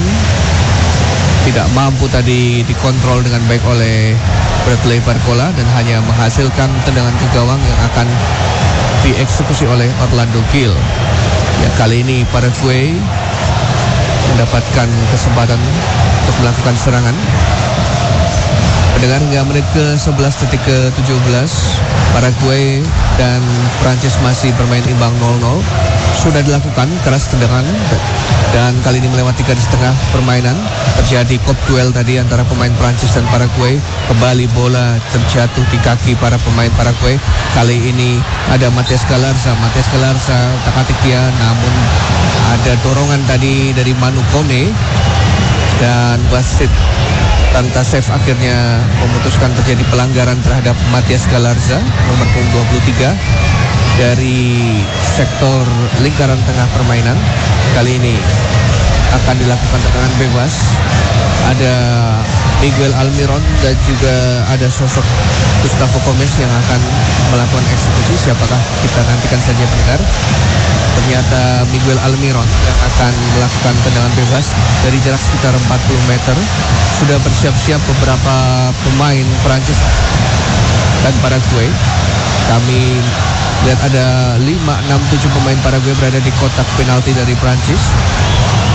Speaker 9: tidak mampu tadi dikontrol dengan baik oleh Bradley Barcola, dan hanya menghasilkan tendangan ke gawang yang akan dieksekusi oleh Orlando Gil. Ya, kali ini Paraguay mendapatkan kesempatan untuk melakukan serangan. Pendengar, hingga menit ke-11 detik ke-17 Paraguay dan Prancis masih bermain imbang 0-0. Sudah dilakukan keras tendangan, dan kali ini melewati garis tengah permainan. Terjadi kop duel tadi antara pemain Prancis dan Paraguay. Kembali bola terjatuh di kaki para pemain Paraguay. Kali ini ada Matias Galarza tak-atik dia, namun ada dorongan tadi dari Manu Kone, dan wasit Tantasev akhirnya memutuskan terjadi pelanggaran terhadap Matias Galarza nomor punggung 23 dari sektor lingkaran tengah permainan. Kali ini akan dilakukan tendangan bebas. Ada Miguel Almiron dan juga ada sosok Gustavo Gomez yang akan melakukan eksekusi. Siapakah, kita nantikan saja pendengar. Ternyata Miguel Almiron yang akan melakukan tendangan bebas dari jarak sekitar 40 meter. Sudah bersiap-siap beberapa pemain Prancis dan Paraguay. Kami lihat ada 5, 6, 7 pemain Paraguay berada di kotak penalti dari Prancis.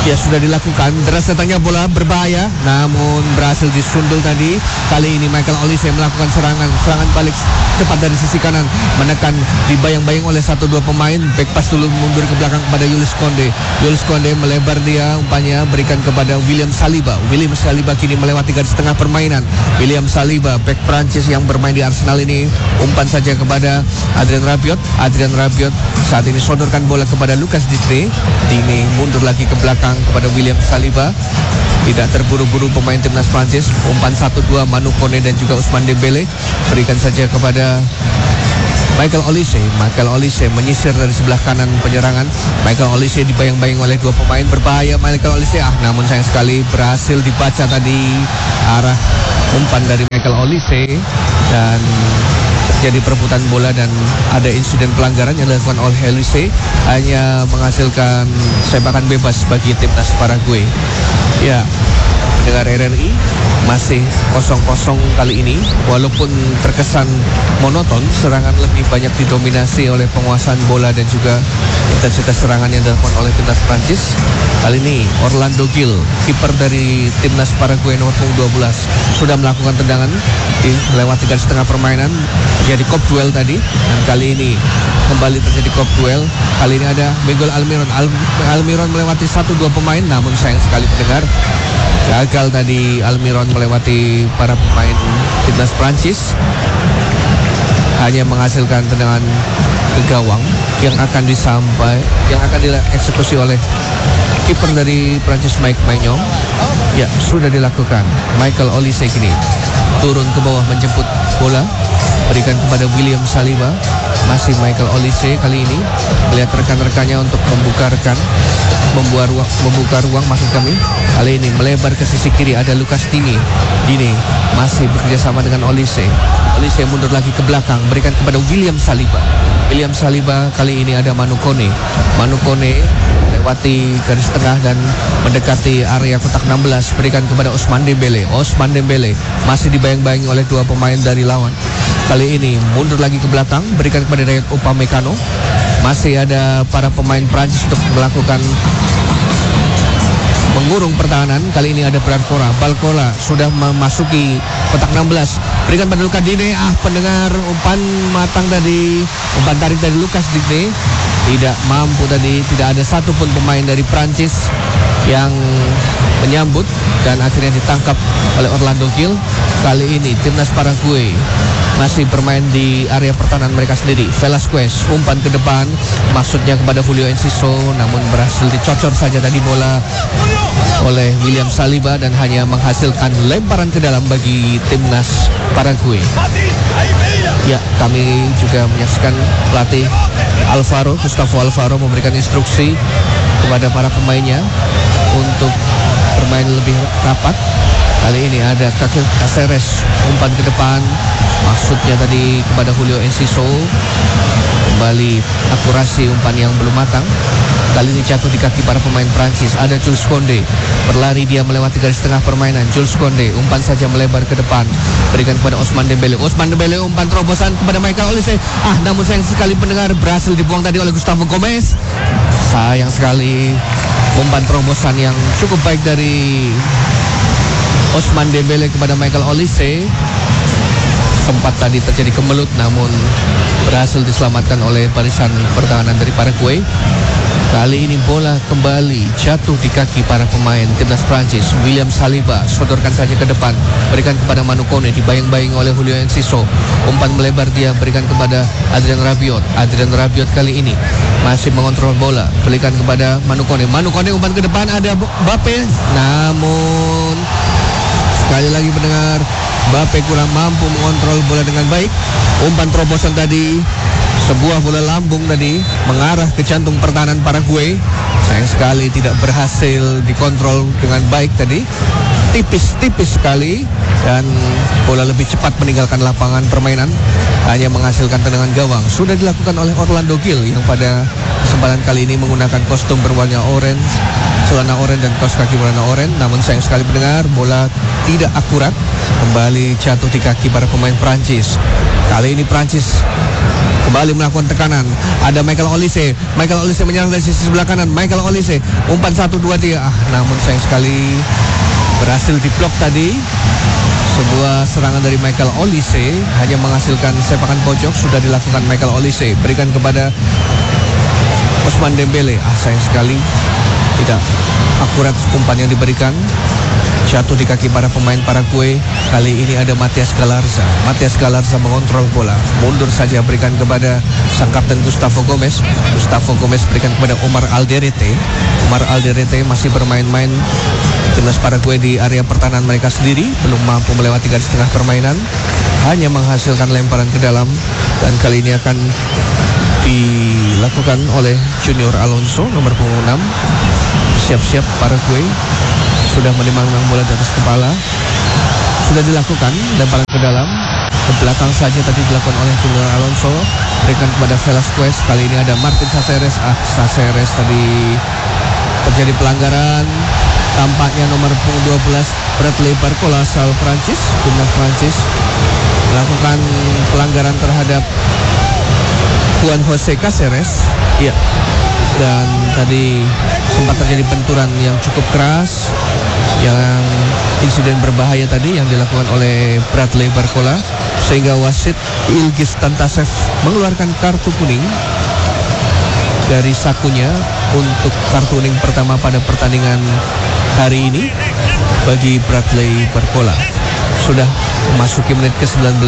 Speaker 9: Ya, sudah dilakukan. Deras datangnya bola berbahaya, namun berhasil disundul tadi. Kali ini Michael Olise melakukan serangan balik cepat dari sisi kanan, menekan, dibayang-bayang oleh 1-2 pemain. Back pass dulu mundur ke belakang kepada Julius Konde. Julius Konde melebar dia, umpannya berikan kepada William Saliba. William Saliba kini melewati garis tengah permainan. William Saliba, back Prancis yang bermain di Arsenal ini, umpan saja kepada Adrien Rabiot. Adrien Rabiot saat ini sodorkan bola kepada Lucas Digne. Digne mundur lagi ke belakang kepada William Saliba. Tidak terburu-buru pemain timnas Prancis. Umpan 1-2 Manu Kone dan juga Ousmane Dembele. Berikan saja kepada Michael Olise. Michael Olise menyisir dari sebelah kanan penyerangan. Michael Olise dibayang-bayang oleh 2 pemain. Berbahaya Michael Olise. Namun sayang sekali berhasil dibaca tadi arah umpan dari Michael Olise, dan terjadi perebutan bola dan ada insiden pelanggaran yang dilakukan oleh Olise, hanya menghasilkan sepakan bebas bagi timnas Paraguay. Ya, pendengar RRI, masih 0-0 kali ini. Walaupun terkesan monoton, serangan lebih banyak didominasi oleh penguasaan bola dan juga intensitas serangan yang dilakukan oleh timnas Prancis. Kali ini Orlando Gil, kiper dari timnas Paraguay nomor 12, sudah melakukan tendangan melewati garis tengah permainan. Terjadi kop duel tadi, dan kali ini kembali terjadi kop duel. Kali ini ada Miguel Almiron. Almiron melewati 1-2 pemain, namun sayang sekali pendengar, gagal tadi Almiron melewati para pemain timnas Prancis, hanya menghasilkan tendangan ke gawang yang akan dieksekusi oleh kiper dari Prancis Mike Maignan. Ya, sudah dilakukan. Michael Olise kini turun ke bawah menjemput bola, berikan kepada William Saliba. Masih Michael Olise kali ini melihat rekan-rekannya untuk membuka ruang maksud kami. Kali ini melebar ke sisi kiri, ada Lucas Digne. Digne masih bekerja sama dengan Olise. Olise mundur lagi ke belakang, berikan kepada William Saliba. William Saliba kali ini ada Manu Kone. Manu Kone lewati garis tengah dan mendekati area kotak 16, berikan kepada Ousmane Dembele. Ousmane Dembele masih dibayang-bayangi oleh 2 pemain dari lawan. Kali ini mundur lagi ke belakang, berikan kepada Dayot Upamecano. Masih ada para pemain Prancis untuk melakukan mengurung pertahanan. Kali ini ada Balcola sudah memasuki kotak 16, berikan pada Lucas Digne. Pendengar, umpan tarik dari Lucas Digne tidak mampu tadi. Tidak ada satupun pemain dari Prancis yang menyambut, dan akhirnya ditangkap oleh Orlando Gil. Kali ini timnas Paraguay masih bermain di area pertahanan mereka sendiri. Velasquez umpan ke depan, maksudnya kepada Julio Enciso, namun berhasil dicocor saja tadi bola oleh William Saliba dan hanya menghasilkan lemparan ke dalam bagi timnas Paraguay. Ya, kami juga menyaksikan pelatih Gustavo Alfaro memberikan instruksi kepada para pemainnya untuk bermain lebih rapat. Kali ini ada Caceres, umpan ke depan, maksudnya tadi kepada Julio Enciso. Kembali akurasi umpan yang belum matang. Kali ini jatuh di kaki para pemain Prancis. Ada Jules Konde, berlari dia melewati garis tengah permainan. Jules Konde, umpan saja melebar ke depan, berikan kepada Ousmane Dembele. Ousmane Dembele, umpan terobosan kepada Michael Olise. Namun sayang sekali pendengar, berhasil dibuang tadi oleh Gustavo Gomez. Sayang sekali, umpan terobosan yang cukup baik dari Ousmane Dembele kepada Michael Olise. Sempat tadi terjadi kemelut, namun berhasil diselamatkan oleh barisan pertahanan dari Paraguay. Kali ini bola kembali jatuh di kaki para pemain timnas Prancis. William Saliba sodorkan saja ke depan, berikan kepada Manu Kone, dibayang-bayang oleh Julio Enciso. Umpan melebar dia berikan kepada Adrien Rabiot. Adrien Rabiot kali ini masih mengontrol bola, berikan kepada Manu Kone. Manu Kone umpan ke depan, ada Mbappe, namun sekali lagi pendengar, Mbappe kurang mampu mengontrol bola dengan baik. Umpan terobosan tadi, sebuah bola lambung tadi mengarah ke jantung pertahanan Paraguay. Sayang sekali tidak berhasil dikontrol dengan baik tadi. Tipis sekali, dan bola lebih cepat meninggalkan lapangan permainan, hanya menghasilkan tendangan gawang. Sudah dilakukan oleh Orlando Gil yang pada kesempatan kali ini menggunakan kostum berwarna orange, celana oranye dan kaos kaki berwarna oranye. Namun sayang sekali pendengar, bola tidak akurat, kembali jatuh di kaki para pemain Prancis. Kali ini Prancis kembali melakukan tekanan. Ada Michael Olise menyerang dari sisi sebelah kanan. Michael Olise umpan 1-2-3, namun sayang sekali berhasil diblok tadi. Sebuah serangan dari Michael Olise hanya menghasilkan sepakan pojok. Sudah dilakukan Michael Olise, berikan kepada Ousmane Dembele. Sayang sekali tidak akurat umpan yang diberikan. Jatuh di kaki para pemain Paraguay. Kali ini ada Matias Galarza mengontrol bola. Mundur saja, berikan kepada sang kapten Gustavo Gomez berikan kepada Omar Alderete masih bermain-main timnas Paraguay di area pertahanan mereka sendiri. Belum mampu melewati garis tengah permainan, hanya menghasilkan lemparan ke dalam. Dan kali ini akan dilakukan oleh Junior Alonso, nomor punggung 6. Siap-siap Paraguay sudah menimang-nimang bola di atas kepala. Sudah dilakukan lemparan ke dalam, ke belakang saja tadi dilakukan oleh Junior Alonso. Berikan kepada Velasquez. Kali ini ada Martin Saceres. Saceres tadi terjadi pelanggaran. Tampaknya nomor punggung 12 Bradley Barcola asal Prancis, timnas Prancis, melakukan pelanggaran terhadap Juan Jose Caceres. Iya. Dan tadi sempat terjadi benturan yang cukup keras, yang insiden berbahaya tadi yang dilakukan oleh Bradley Barcola, sehingga wasit Ilgiz Tantasev mengeluarkan kartu kuning dari sakunya untuk kartu kuning pertama pada pertandingan hari ini bagi Bradley Barcola. Sudah memasuki menit ke-19.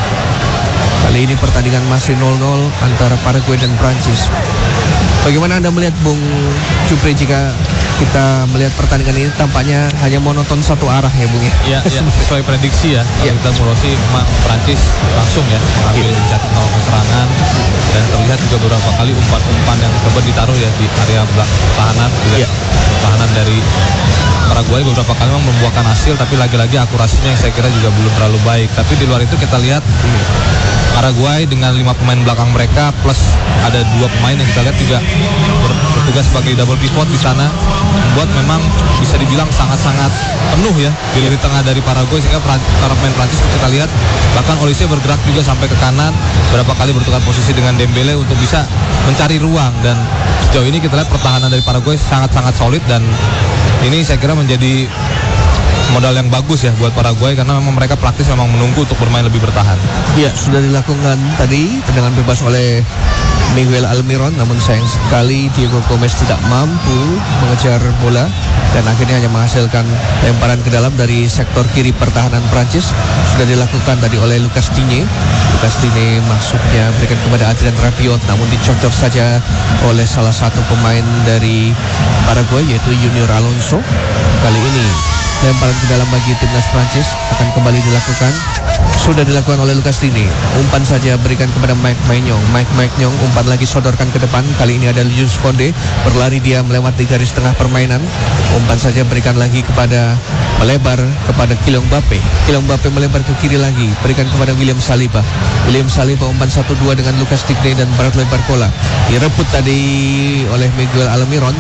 Speaker 9: Kali ini pertandingan masih 0-0 antara Paraguay dan Prancis. Bagaimana Anda melihat Bung Jupri jika kita melihat pertandingan ini tampaknya hanya monoton satu arah ya Bung ya?
Speaker 1: Ya, sesuai prediksi ya. Kalau kita Murosi memang Prancis langsung ya mengambil inisiatif melakukan serangan, dan terlihat juga beberapa kali umpan-umpan yang coba ditaruh ya di area pertahanan. Pertahanan dari Paraguay beberapa kali memang membuahkan hasil, tapi lagi-lagi akurasinya yang saya kira juga belum terlalu baik. Tapi di luar itu kita lihat Paraguay dengan 5 pemain belakang mereka plus ada 2 pemain yang kita lihat juga bertugas sebagai double pivot di sana, membuat memang bisa dibilang sangat-sangat penuh ya di lini tengah dari Paraguay, sehingga para pemain Prancis kita lihat bahkan Olise bergerak juga sampai ke kanan, berapa kali bertukar posisi dengan Dembele untuk bisa mencari ruang. Dan sejauh ini kita lihat pertahanan dari Paraguay sangat-sangat solid, dan ini saya kira menjadi modal yang bagus ya buat Paraguay, karena memang mereka praktis memang menunggu untuk bermain lebih bertahan.
Speaker 9: Ya, sudah dilakukan tadi tendangan bebas oleh Miguel Almiron, namun sayang sekali Diego Gomez tidak mampu mengejar bola dan akhirnya hanya menghasilkan lemparan ke dalam dari sektor kiri pertahanan Prancis. Sudah dilakukan tadi oleh Lucas Digne masuknya berikan kepada Adrien Rabiot, namun dicocok saja oleh salah satu pemain dari Paraguay yaitu Junior Alonso. Kali ini lemparan ke dalam bagi timnas Prancis akan kembali dilakukan. Sudah dilakukan oleh Lucas Digne. Umpan saja berikan kepada Mike Maignan. Umpan lagi sodorkan ke depan. Kali ini ada Jules Koundé. Berlari dia melewati garis tengah permainan. Umpan saja berikan lagi kepada melebar kepada Kylian Mbappe melebar ke kiri lagi. Berikan kepada William Saliba umpan 1-2 dengan Lucas Digne dan Bradley Barcola. Direbut tadi oleh Miguel Almiron.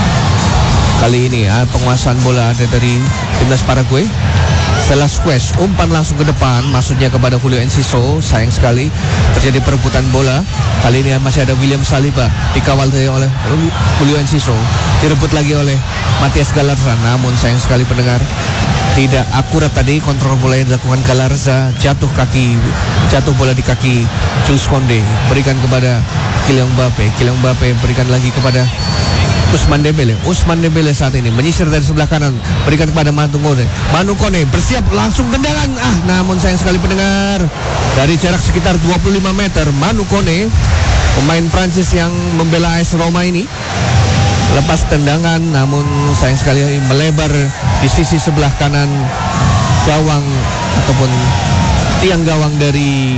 Speaker 9: Kali ini penguasaan bola ada dari timnas Paraguay. Velasquez umpan langsung ke depan, maksudnya kepada Julio Enciso. Sayang sekali terjadi perebutan bola. Kali ini masih ada William Saliba, dikawal oleh Julio Enciso, direbut lagi oleh Matias Galarza. Namun sayang sekali pendengar, tidak akurat tadi kontrol bola yang dilakukan Galarza. Jatuh bola di kaki Jules Koundé. Berikan kepada Kylian Mbappe berikan lagi kepada Ousmane Dembele saat ini menyisir dari sebelah kanan, berikan kepada Manu Kone bersiap langsung tendangan. Namun sayang sekali pendengar, dari jarak sekitar 25 meter Manu Kone, pemain Prancis yang membela AS Roma ini, lepas tendangan, namun sayang sekali melebar di sisi sebelah kanan gawang ataupun tiang gawang dari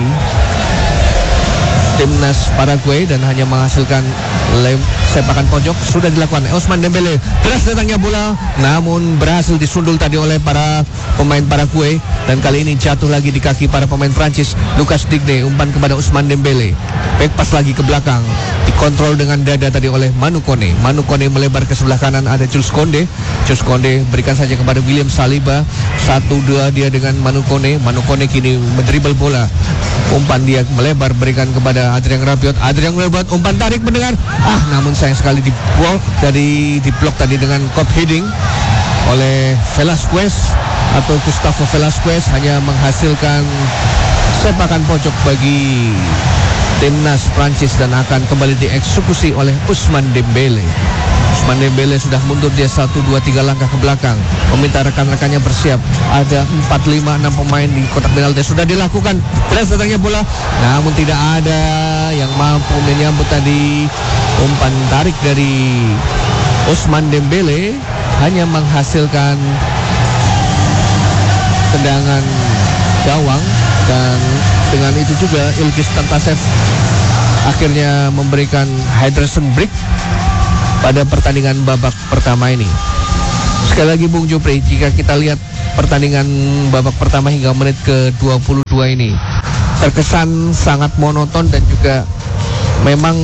Speaker 9: timnas Paraguay dan hanya menghasilkan sepakan pojok. Sudah dilakukan Ousmane Dembele, deras datangnya bola, namun berhasil disundul tadi oleh para pemain Paraguay, dan kali ini jatuh lagi di kaki para pemain Prancis. Lucas Digne umpan kepada Ousmane Dembele, back pass lagi ke belakang, dikontrol dengan dada tadi oleh Manu Kone melebar ke sebelah kanan, ada Jules Koundé berikan saja kepada William Saliba. 1-2 dia dengan Manu Kone kini mendribble bola, Umpan dia melebar berikan kepada Adrian Rabiot. Adrian Rabiot umpan tarik mendengar. Namun sayang sekali diblok tadi dengan cop heading oleh Velasquez atau Gustavo Velasquez, hanya menghasilkan sepakan pojok bagi timnas Prancis dan akan kembali dieksekusi oleh Ousmane Dembele. Ousmane Dembele sudah mundur, dia 1, 2, 3 langkah ke belakang, meminta rekan-rekannya bersiap. Ada 4, 5, 6 pemain di kotak penalti. Sudah dilakukan terus datangnya bola, namun tidak ada yang mampu menyambut tadi. Umpan tarik dari Ousmane Dembele hanya menghasilkan tendangan gawang, dan dengan itu juga Ilgiz Tantasev akhirnya memberikan hydration break pada pertandingan babak pertama ini. Sekali lagi Bung Jupri, jika kita lihat pertandingan babak pertama hingga menit ke-22 ini terkesan sangat monoton, dan juga memang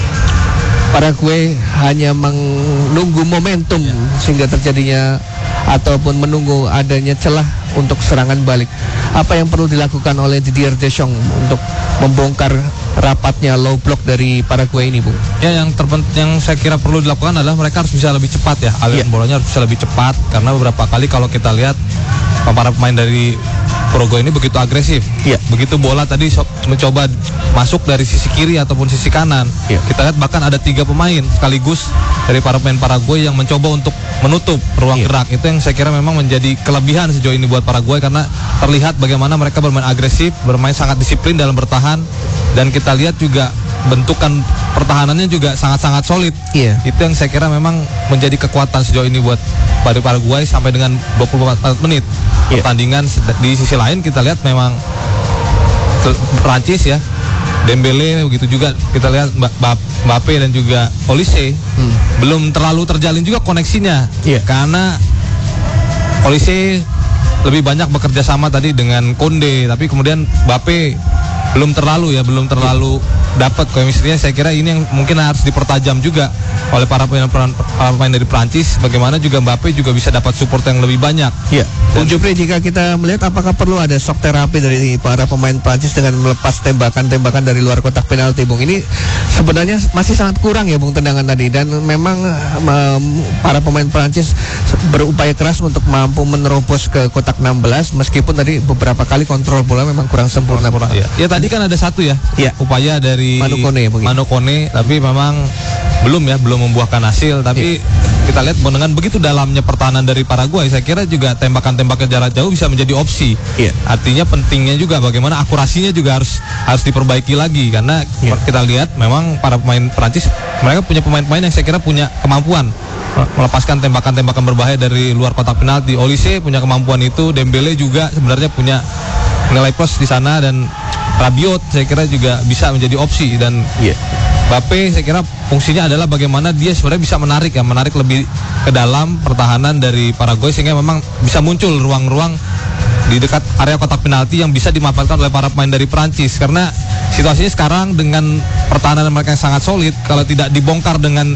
Speaker 9: Paraguay hanya menunggu momentum sehingga terjadinya ataupun menunggu adanya celah untuk serangan balik. Apa yang perlu dilakukan oleh Didier Deschamps untuk membongkar rapatnya low block dari Paraguay ini, Bung?
Speaker 1: Ya, yang saya kira perlu dilakukan adalah mereka harus bisa lebih cepat ya. Aliran bolanya harus bisa lebih cepat, karena beberapa kali kalau kita lihat para pemain dari Paraguay ini begitu agresif. Begitu bola tadi mencoba masuk dari sisi kiri ataupun sisi kanan. Kita lihat bahkan ada 3 pemain sekaligus dari para pemain Paraguay yang mencoba untuk menutup ruang gerak. Itu yang saya kira memang menjadi kelebihan sejauh ini buat Paraguay, karena terlihat bagaimana mereka bermain agresif, bermain sangat disiplin dalam bertahan, dan kita lihat juga bentukan pertahanannya juga sangat-sangat solid. Itu yang saya kira memang menjadi kekuatan sejauh ini buat Paraguay sampai dengan 24 menit pertandingan. Di sisi lain kita lihat memang Prancis ya, Dembele, begitu juga kita lihat Mbappe dan juga Olise belum terlalu terjalin juga koneksinya, karena Olise lebih banyak bekerja sama tadi dengan Konde, tapi kemudian Mbappe belum terlalu dapat chemistry-nya. Saya kira ini yang mungkin harus dipertajam juga oleh para pemain dari Prancis, bagaimana juga Mbappe juga bisa dapat support yang lebih banyak.
Speaker 9: Bung Jupri, jika kita melihat apakah perlu ada shock terapi dari para pemain Prancis dengan melepas tembakan-tembakan dari luar kotak penalti, Bung? Ini sebenarnya masih sangat kurang ya, Bung, tendangan tadi, dan memang para pemain Prancis berupaya keras untuk mampu menerobos ke kotak 16, meskipun tadi beberapa kali kontrol bola memang kurang sempurna.
Speaker 1: Ya tadi kan ada satu upaya dari Manu Kone, tapi memang belum membuahkan hasil. Tapi kita lihat dengan begitu dalamnya pertahanan dari Paraguay, saya kira juga tembakan-tembakan jarak jauh bisa menjadi opsi. Artinya pentingnya juga bagaimana akurasinya juga harus diperbaiki lagi, karena kita lihat memang para pemain Prancis mereka punya pemain-pemain yang saya kira punya kemampuan melepaskan tembakan-tembakan berbahaya dari luar kotak penalti. Olise punya kemampuan itu, Dembele juga sebenarnya punya nilai plus di sana, dan Rabiot saya kira juga bisa menjadi opsi, dan Mbappe saya kira fungsinya adalah bagaimana dia sebenarnya bisa menarik lebih ke dalam pertahanan dari Paraguay, sehingga memang bisa muncul ruang-ruang di dekat area kotak penalti yang bisa dimanfaatkan oleh para pemain dari Prancis. Karena situasinya sekarang dengan pertahanan mereka yang sangat solid, kalau tidak dibongkar dengan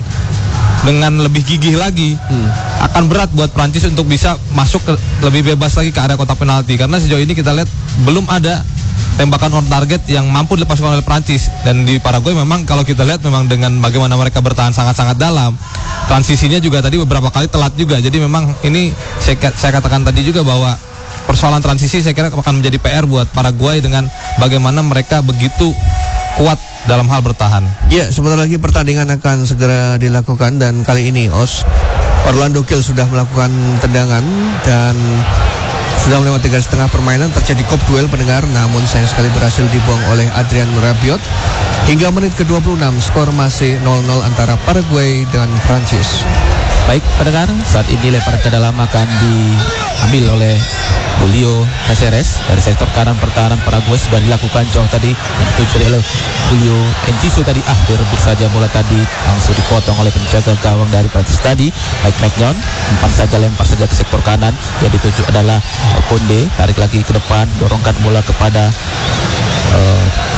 Speaker 1: lebih gigih lagi, akan berat buat Prancis untuk bisa masuk lebih bebas lagi ke area kotak penalti. Karena sejauh ini kita lihat belum ada tembakan on target yang mampu dilepaskan oleh Prancis. Dan di Paraguay memang kalau kita lihat memang dengan bagaimana mereka bertahan sangat-sangat dalam, transisinya juga tadi beberapa kali telat juga. Jadi memang ini saya katakan tadi juga bahwa persoalan transisi saya kira akan menjadi PR buat Paraguay dengan bagaimana mereka begitu kuat dalam hal bertahan.
Speaker 9: Sebentar lagi pertandingan akan segera dilakukan, dan kali ini Orlando Gil sudah melakukan tendangan dan sudah melewati garis tengah permainan. Terjadi kop duel pendengar, namun sayang sekali berhasil dibuang oleh Adrian Rabiot. Hingga menit ke-26 skor masih 0-0 antara Paraguay dan Prancis.
Speaker 10: Baik pendengar, saat ini lemparan ke dalam akan diambil oleh Julio Caceres dari sektor kanan. Pertahanan Paraguay sudah dilakukan jauh tadi, yang dituju oleh Julio Enciso tadi. Direbut saja bola tadi, langsung dipotong oleh penjaga gawang dari Prancis tadi, Mike Maignan. Lempar saja ke sektor kanan, yang dituju adalah Konde. Tarik lagi ke depan, dorongkan bola kepada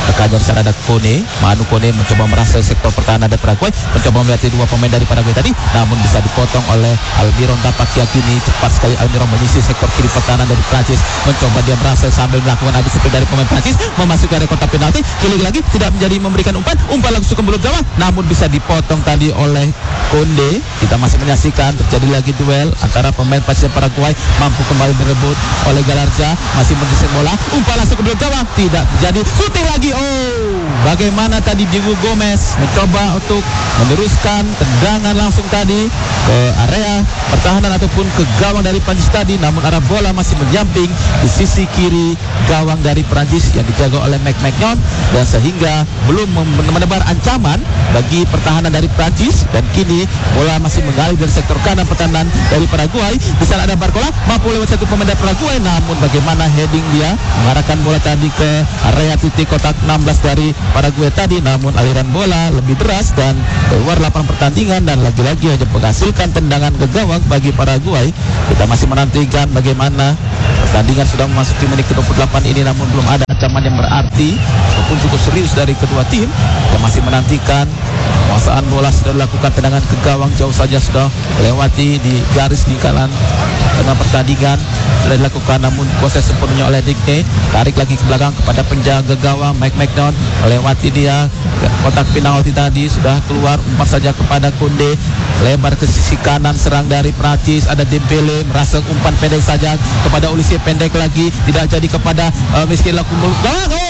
Speaker 10: Tekanan di sana ada Kone. Manu Kone mencoba merasa sektor pertahanan dari Paraguay, mencoba melihat dua pemain dari Paraguay tadi, namun bisa dipotong oleh Almiron. Tampaknya kini cepat sekali Almiron menyisir sektor kiri pertahanan dari Prancis, mencoba dia merasa sambil melakukan adu seperti dari pemain Prancis, memasuki area kotak penalti. Kali lagi tidak menjadi memberikan umpan langsung ke mulut gawang, namun bisa dipotong tadi oleh Konde. Kita masih menyaksikan terjadi lagi duel antara pemain Prancis Paraguay, mampu kembali direbut oleh Galarza, masih menyisir bola, umpan langsung ke mulut gawang, tidak terjadi, shooting lagi. Bagaimana tadi Diego Gomez mencoba untuk meneruskan tendangan langsung tadi ke area pertahanan ataupun ke gawang dari Prancis tadi, namun arah bola masih menyamping di sisi kiri gawang dari Prancis yang dijaga oleh McMahon, dan sehingga belum menebar ancaman bagi pertahanan dari Prancis. Dan kini bola masih mengalir dari sektor kanan pertahanan dari Paraguay. Di sana ada Barcola, mampu lewat satu pemain dari Paraguay, namun bagaimana heading dia mengarahkan bola tadi ke area titik kotak 16 dari Paraguay tadi, namun aliran bola lebih deras dan keluar lapangan pertandingan, dan lagi-lagi hanya menghasilkan tendangan ke gawang bagi Paraguay. Kita masih menantikan bagaimana pertandingan sudah memasuki menit ke-28 ini, namun belum ada ancaman yang berarti ataupun cukup serius dari kedua tim. Kita masih menantikan penguasaan bola sudah dilakukan, tendangan ke gawang jauh saja sudah melewati di garis di kanan tengah pertandingan sudah dilakukan, namun proses sepenuhnya oleh Digne. Tarik lagi ke belakang kepada penjaga gawang Mike McDonald, melewati dia kotak penalti tadi, sudah keluar, umpan saja kepada Konde, lebar ke sisi kanan, serang dari Prancis ada Dembele, merasa umpan pendek saja kepada Olise, pendek lagi, tidak jadi kepada Miskin Lakumul gawang.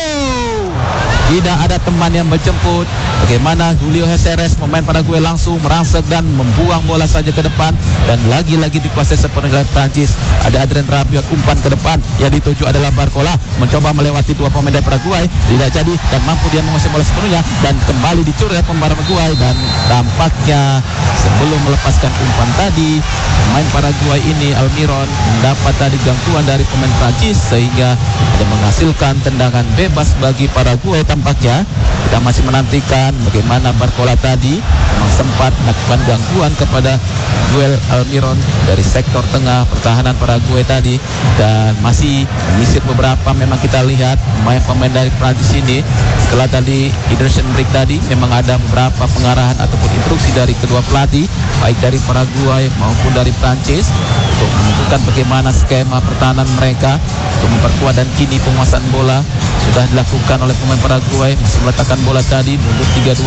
Speaker 10: Tidak ada teman yang menjemput. Bagaimana Julio Heseres, pemain Paraguay, langsung merangsek dan membuang bola saja ke depan, dan lagi-lagi dikuasai sepenuhnya Prancis. Ada Adrien Rabiot, umpan ke depan yang dituju adalah Barcola, mencoba melewati dua pemain dari Paraguay, tidak jadi, dan mampu dia menguasai bola sepenuhnya dan kembali dicuri oleh pemain Paraguay. Dan tampaknya sebelum melepaskan umpan tadi, pemain Paraguay ini Almiron mendapat tadi gangguan dari pemain Prancis sehingga ada menghasilkan tendangan bebas bagi Paraguay. Tampaknya kita masih menantikan bagaimana Barcola tadi memang sempat melakukan gangguan kepada duel Almiron dari sektor tengah pertahanan Paraguay tadi, dan masih menyisir beberapa. Memang kita lihat pemain dari Prancis ini setelah tadi hydration break tadi memang ada beberapa pengarahan ataupun instruksi dari kedua pelatih baik dari Paraguay maupun dari Prancis untuk menentukan bagaimana skema pertahanan mereka untuk memperkuat. Dan kini penguasaan bola sudah dilakukan oleh pemain Paraguay, masih meletakkan bola tadi mundur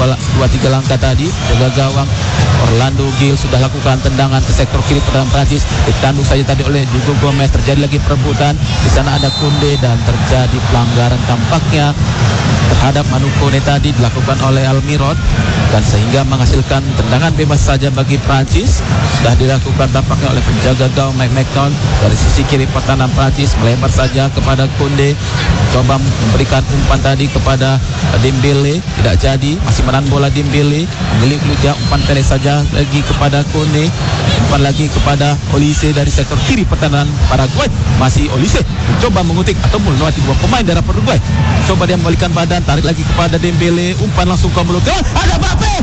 Speaker 10: 3 langkah tadi, jaga gawang Orlando Gil sudah lakukan tendangan ke sektor kiri pertahanan Prancis, ditanduk saja tadi oleh Diego Gomez. Terjadi lagi perebutan, di sana ada Konde dan terjadi pelanggaran tampaknya terhadap Manu Kone tadi dilakukan oleh Almiron, dan sehingga menghasilkan tendangan bebas saja bagi Prancis. Sudah dilakukan tampaknya oleh penjaga gawang Mike McDonald dari sisi kiri pertahanan Prancis, melebar saja kepada Konde, coba memberikan umpan tadi kepada Dembele, tidak jadi, masih menahan bola Dembele, memilih dia umpan pendek saja lagi kepada Kone, umpan lagi kepada Olise dari sektor kiri pertahanan Paraguay, masih Olise mencoba mengutik ataupun melewati dua pemain dari Paraguay, coba dia membalikan badan, tarik lagi kepada Dembele, umpan langsung ke mulut gawang, ada Mbappe,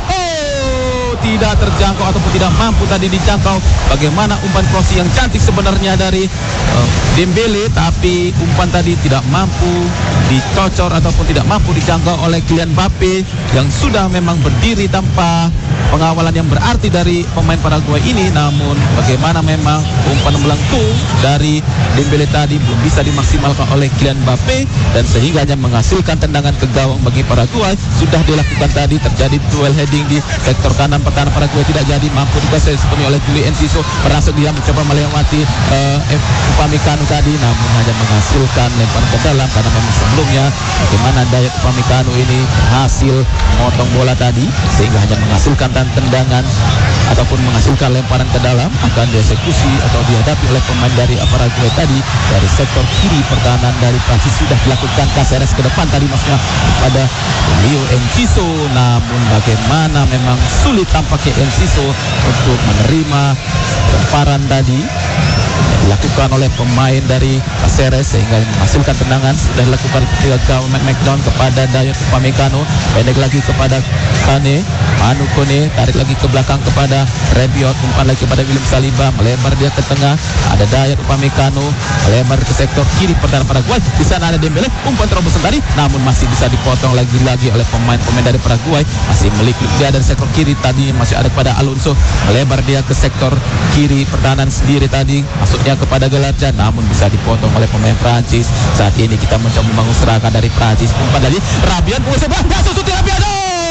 Speaker 10: tidak terjangkau ataupun tidak mampu tadi dijangkau. Bagaimana umpan crossing yang cantik sebenarnya dari Dembele, tapi umpan tadi tidak mampu dicocor ataupun tidak mampu dijangkau oleh Kylian Mbappe yang sudah memang berdiri tanpa pengawalan yang berarti dari pemain Paraguay ini. Namun bagaimana memang umpan melengkung dari Dembele tadi belum bisa dimaksimalkan oleh Kylian Mbappe, dan sehingga hanya menghasilkan tendangan ke gawang bagi Paraguay. Sudah dilakukan tadi, terjadi duel heading di sektor kanan pertahanan Paraguay, tidak jadi, mampu dikuasai sepenuhnya oleh Julio Enciso, merasa dia mencoba melewati Upamecano tadi, namun hanya menghasilkan lempar ke dalam karena memang sebelumnya bagaimana Dayot Upamecano ini berhasil memotong bola tadi sehingga hanya menghasilkan tendangan ataupun menghasilkan lemparan ke dalam, akan dieksekusi atau dihadapi oleh pemain dari Paraguay tadi dari sektor kiri pertahanan dari Prancis. Sudah dilakukan Caceres ke depan tadi, maksudnya kepada Julio Enciso, namun bagaimana memang sulit tampaknya Enciso untuk menerima lemparan tadi. dilakukan oleh pemain dari Caceres sehingga menghasilkan tendangan. Sudah dilakukan ketika gawang McDonald kepada Dayot Upamecano, pendek lagi kepada Kane, Manu Kone tarik lagi ke belakang kepada Rabiot, umpan lagi kepada William Saliba, melebar dia ke tengah, ada Dayot Upamecano, melebar ke sektor kiri pertahanan Paraguay. Di sana ada Dembele, umpan terobosan tadi, namun masih bisa dipotong lagi-lagi oleh pemain-pemain dari Paraguay. Masih melik-lik dia dari sektor kiri tadi, masih ada kepada Alonso, melebar dia ke sektor kiri pertahanan sendiri tadi, masuknya kepada Galarja, namun bisa dipotong oleh pemain Prancis. Saat ini kita mencoba membangun serangan dari Prancis, umpan dari Rabiot, Rabiot.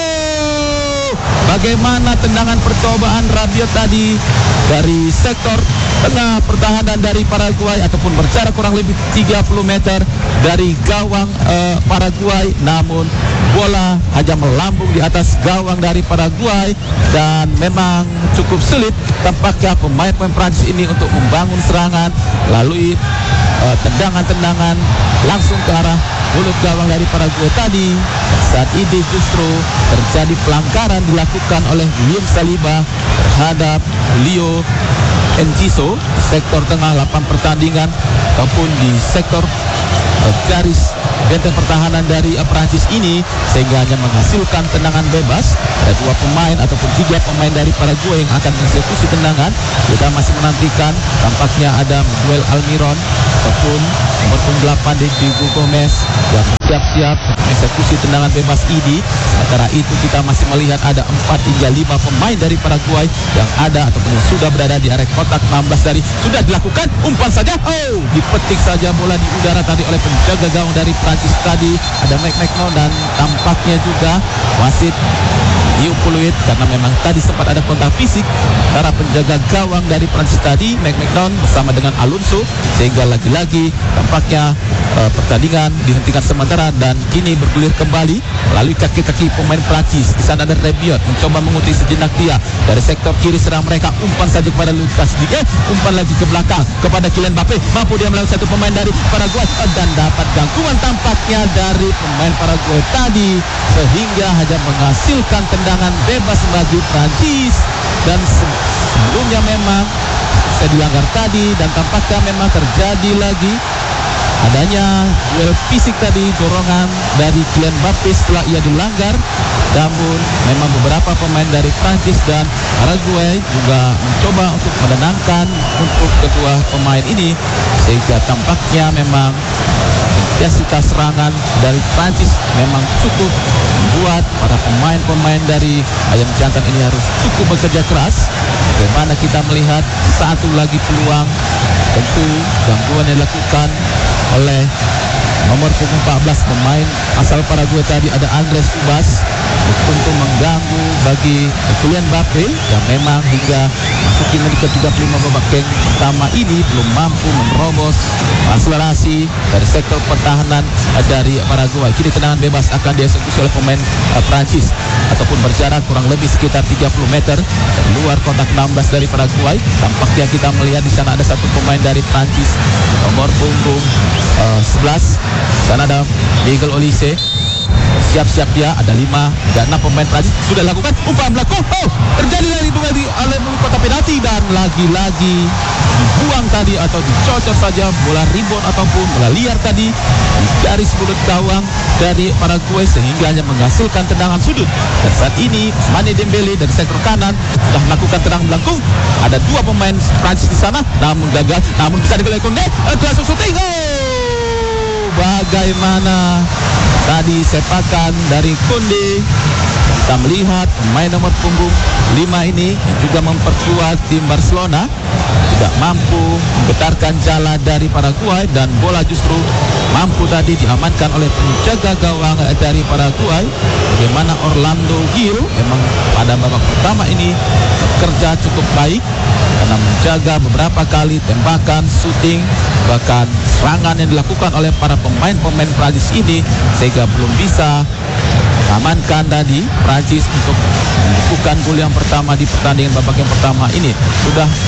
Speaker 10: Bagaimana tendangan percobaan Rabiot tadi dari sektor tengah pertahanan dari Paraguay ataupun berjarak kurang lebih 30 meter dari gawang Paraguay, namun bola hanya melambung di atas gawang dari Paraguay dan memang cukup sulit tampaknya pemain-pemain Prancis ini untuk membangun serangan melalui tendangan-tendangan langsung ke arah mulut gawang dari Paraguay tadi. Saat ini justru terjadi pelanggaran dilakukan oleh William Saliba terhadap Leo Enciso di sektor tengah lapangan pertandingan ataupun di sektor garis benteng pertahanan dari Prancis ini, sehingga hanya menghasilkan tendangan bebas. Ada 2 pemain ataupun 3 pemain dari Paraguay yang akan mengeksekusi tendangan. Kita masih menantikan, tampaknya ada Miguel Almiron ataupun nomor 8 Diego Gomez yang siap-siap mengeksekusi tendangan bebas ini. Sementara itu kita masih melihat ada 4 hingga 5 pemain dari Paraguay yang ada ataupun yang sudah berada di area kotak 16 dari sudah dilakukan umpan saja. Dipetik saja bola di udara tadi oleh penjaga gawang dari Prancis tadi, ada McDonald, dan tampaknya juga wasit diupuluit karena memang tadi sempat ada kontak fisik antara penjaga gawang dari Prancis tadi, McDonald bersama dengan Alonso, sehingga lagi-lagi tampaknya pertandingan dihentikan sementara dan kini bergulir kembali melalui kaki-kaki pemain Prancis. Di sana ada Rabiot mencoba mengutip sejenak dia dari sektor kiri serang mereka, umpan saja kepada Lucas Digne, umpan lagi ke belakang kepada Kylian Mbappe, mampu dia melawan satu pemain dari Paraguay dan dapat gangguan tampaknya dari pemain Paraguay tadi sehingga hanya menghasilkan tendangan bebas bagi Prancis. Dan sebelumnya memang saya dilanggar tadi dan tampaknya memang terjadi lagi adanya duel fisik tadi, dorongan dari Kylian Mbappe setelah ia dilanggar. Namun memang beberapa pemain dari Prancis dan Paraguay juga mencoba untuk menenangkan untuk kedua pemain ini, sehingga tampaknya memang intensitas serangan dari Prancis memang cukup membuat para pemain-pemain dari Ayam Jantan ini harus cukup bekerja keras. Bagaimana kita melihat satu lagi peluang, tentu gangguan yang dilakukan oleh nomor 14 pemain asal Paraguay tadi, ada Andres Ubas, untuk mengganggu bagi Kylian Mbappe yang memang hingga masuk menit ke-35 babak pertama ini belum mampu menerobos akselerasi dari sektor pertahanan dari Paraguay. Kini tendangan bebas akan dieksekusi oleh pemain Prancis ataupun berjarak kurang lebih sekitar 30 meter dari luar kotak 16 dari Paraguay. Tampaknya kita melihat di sana ada satu pemain dari Prancis nomor punggung 11. Sana ada Miguel Olise, siap-siap dia, ada 5 dan 6 pemain Prancis sudah lakukan umpan belakang. Terjadi lagi duel di kotak penalti dan lagi-lagi dibuang tadi atau dicocor saja bola rebound ataupun bola liar tadi di garis mulut gawang dari Paraguay sehingga hanya menghasilkan tendangan sudut. Dan saat ini Ousmane Dembele dari sektor kanan sudah melakukan tendangan melengkung. Ada 2 pemain Prancis di sana namun gagal, namun bisa dilakukan langsung syuting. Bagaimana tadi sepakan dari Koundé. Kita melihat pemain nomor punggung 5 ini juga memperkuat tim Barcelona tidak mampu menggetarkan jala dari Paraguay dan bola justru mampu tadi diamankan oleh penjaga gawang dari Paraguay. Bagaimana Orlando Gil memang pada babak pertama ini bekerja cukup baik karena menjaga beberapa kali tembakan, shooting, bahkan serangan yang dilakukan oleh para pemain-pemain Prancis ini sehingga belum bisa mengamankan tadi Prancis untuk melakukan gol yang pertama di pertandingan babak yang pertama ini. Sudah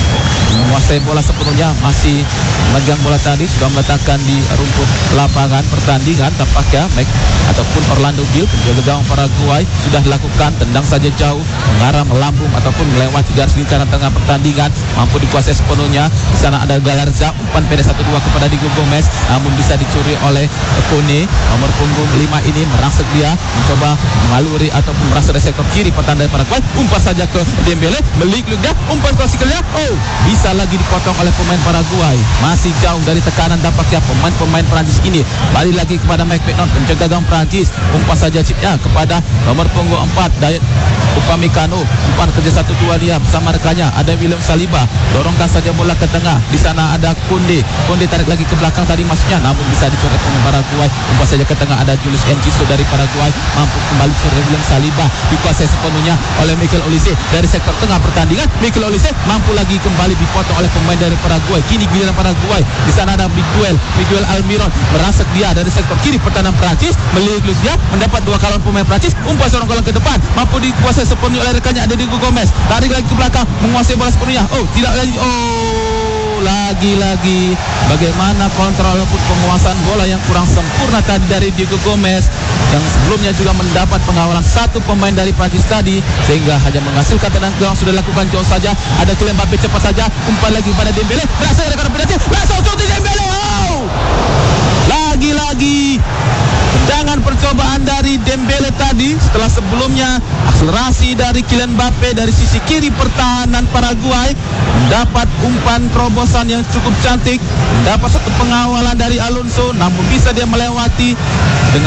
Speaker 10: menguasai bola sepenuhnya, masih megang bola tadi, sudah meletakkan di rumput lapangan pertandingan. Tampaknya Mac ataupun Orlando Gil, penjaga gawang Paraguay, sudah dilakukan tendang saja jauh, mengarah melambung ataupun melewati garis lingkaran tengah pertandingan, mampu dikuasai sepenuhnya. Di sana ada Galarza, umpan pendek 1-2 kepada Diego Gomez, namun bisa dicuri oleh Kone. Nomor punggung 5 ini merangsek dia, mencoba mengaluri ataupun merasa dari sektor kiri pertandingan Paraguay, umpan saja ke Dembele, melik dia, umpan klasikalnya, bisa lagi dipotong oleh pemain Paraguay. Masih jauh dari tekanan tampaknya pemain Perancis ini. Balik lagi kepada Mike Maignan, penjaga gawang Perancis, umpan saja chipnya kepada nomor punggung 4 Dayot Upamecano, umpan kerja 1-2 dia bersama rekannya, ada William Saliba, dorongkan saja bola ke tengah. Di sana ada Kunde tarik lagi ke belakang tadi masuknya, namun bisa dicoret pemain Paraguay. Umpan saja ke tengah, ada Julius Enciso dari Paraguay, mampu kembali ke William Saliba, dikuasai sepenuhnya oleh Mikel Olise dari sektor tengah pertandingan. Mikel Olise mampu lagi kembali dipotong oleh pemain dari Paraguay. Kini giliran Paraguay. Di sana ada Miguel Almiron, merangsek dia dari sektor kiri pertahanan Prancis, melihat dia mendapat 2 kali pemain Prancis, umpan seorang golong ke depan, mampu dikuasai sepenuhnya oleh rekannya, ada Diego Gomez, tarik lagi ke belakang, menguasai bola sepenuhnya. Tidak lagi, lagi-lagi bagaimana kontrol ataupun penguasaan bola yang kurang sempurna tadi dari Diego Gomez, yang sebelumnya juga mendapat pengawalan 1 pemain dari Prancis tadi, sehingga hanya menghasilkan tendangan gawang sudah dilakukan jauh saja. Ada Kylian Mbappe, cepat saja umpan lagi pada Dembele, berhasil rekan penalti, langsung shooting Dembele. Lagi-lagi tendangan percobaan dari Dembele tadi, setelah sebelumnya akselerasi dari Kylian Mbappe dari sisi kiri pertahanan Paraguay, mendapat umpan terobosan yang cukup cantik, mendapat 1 pengawalan dari Alonso, namun bisa dia melewati dengan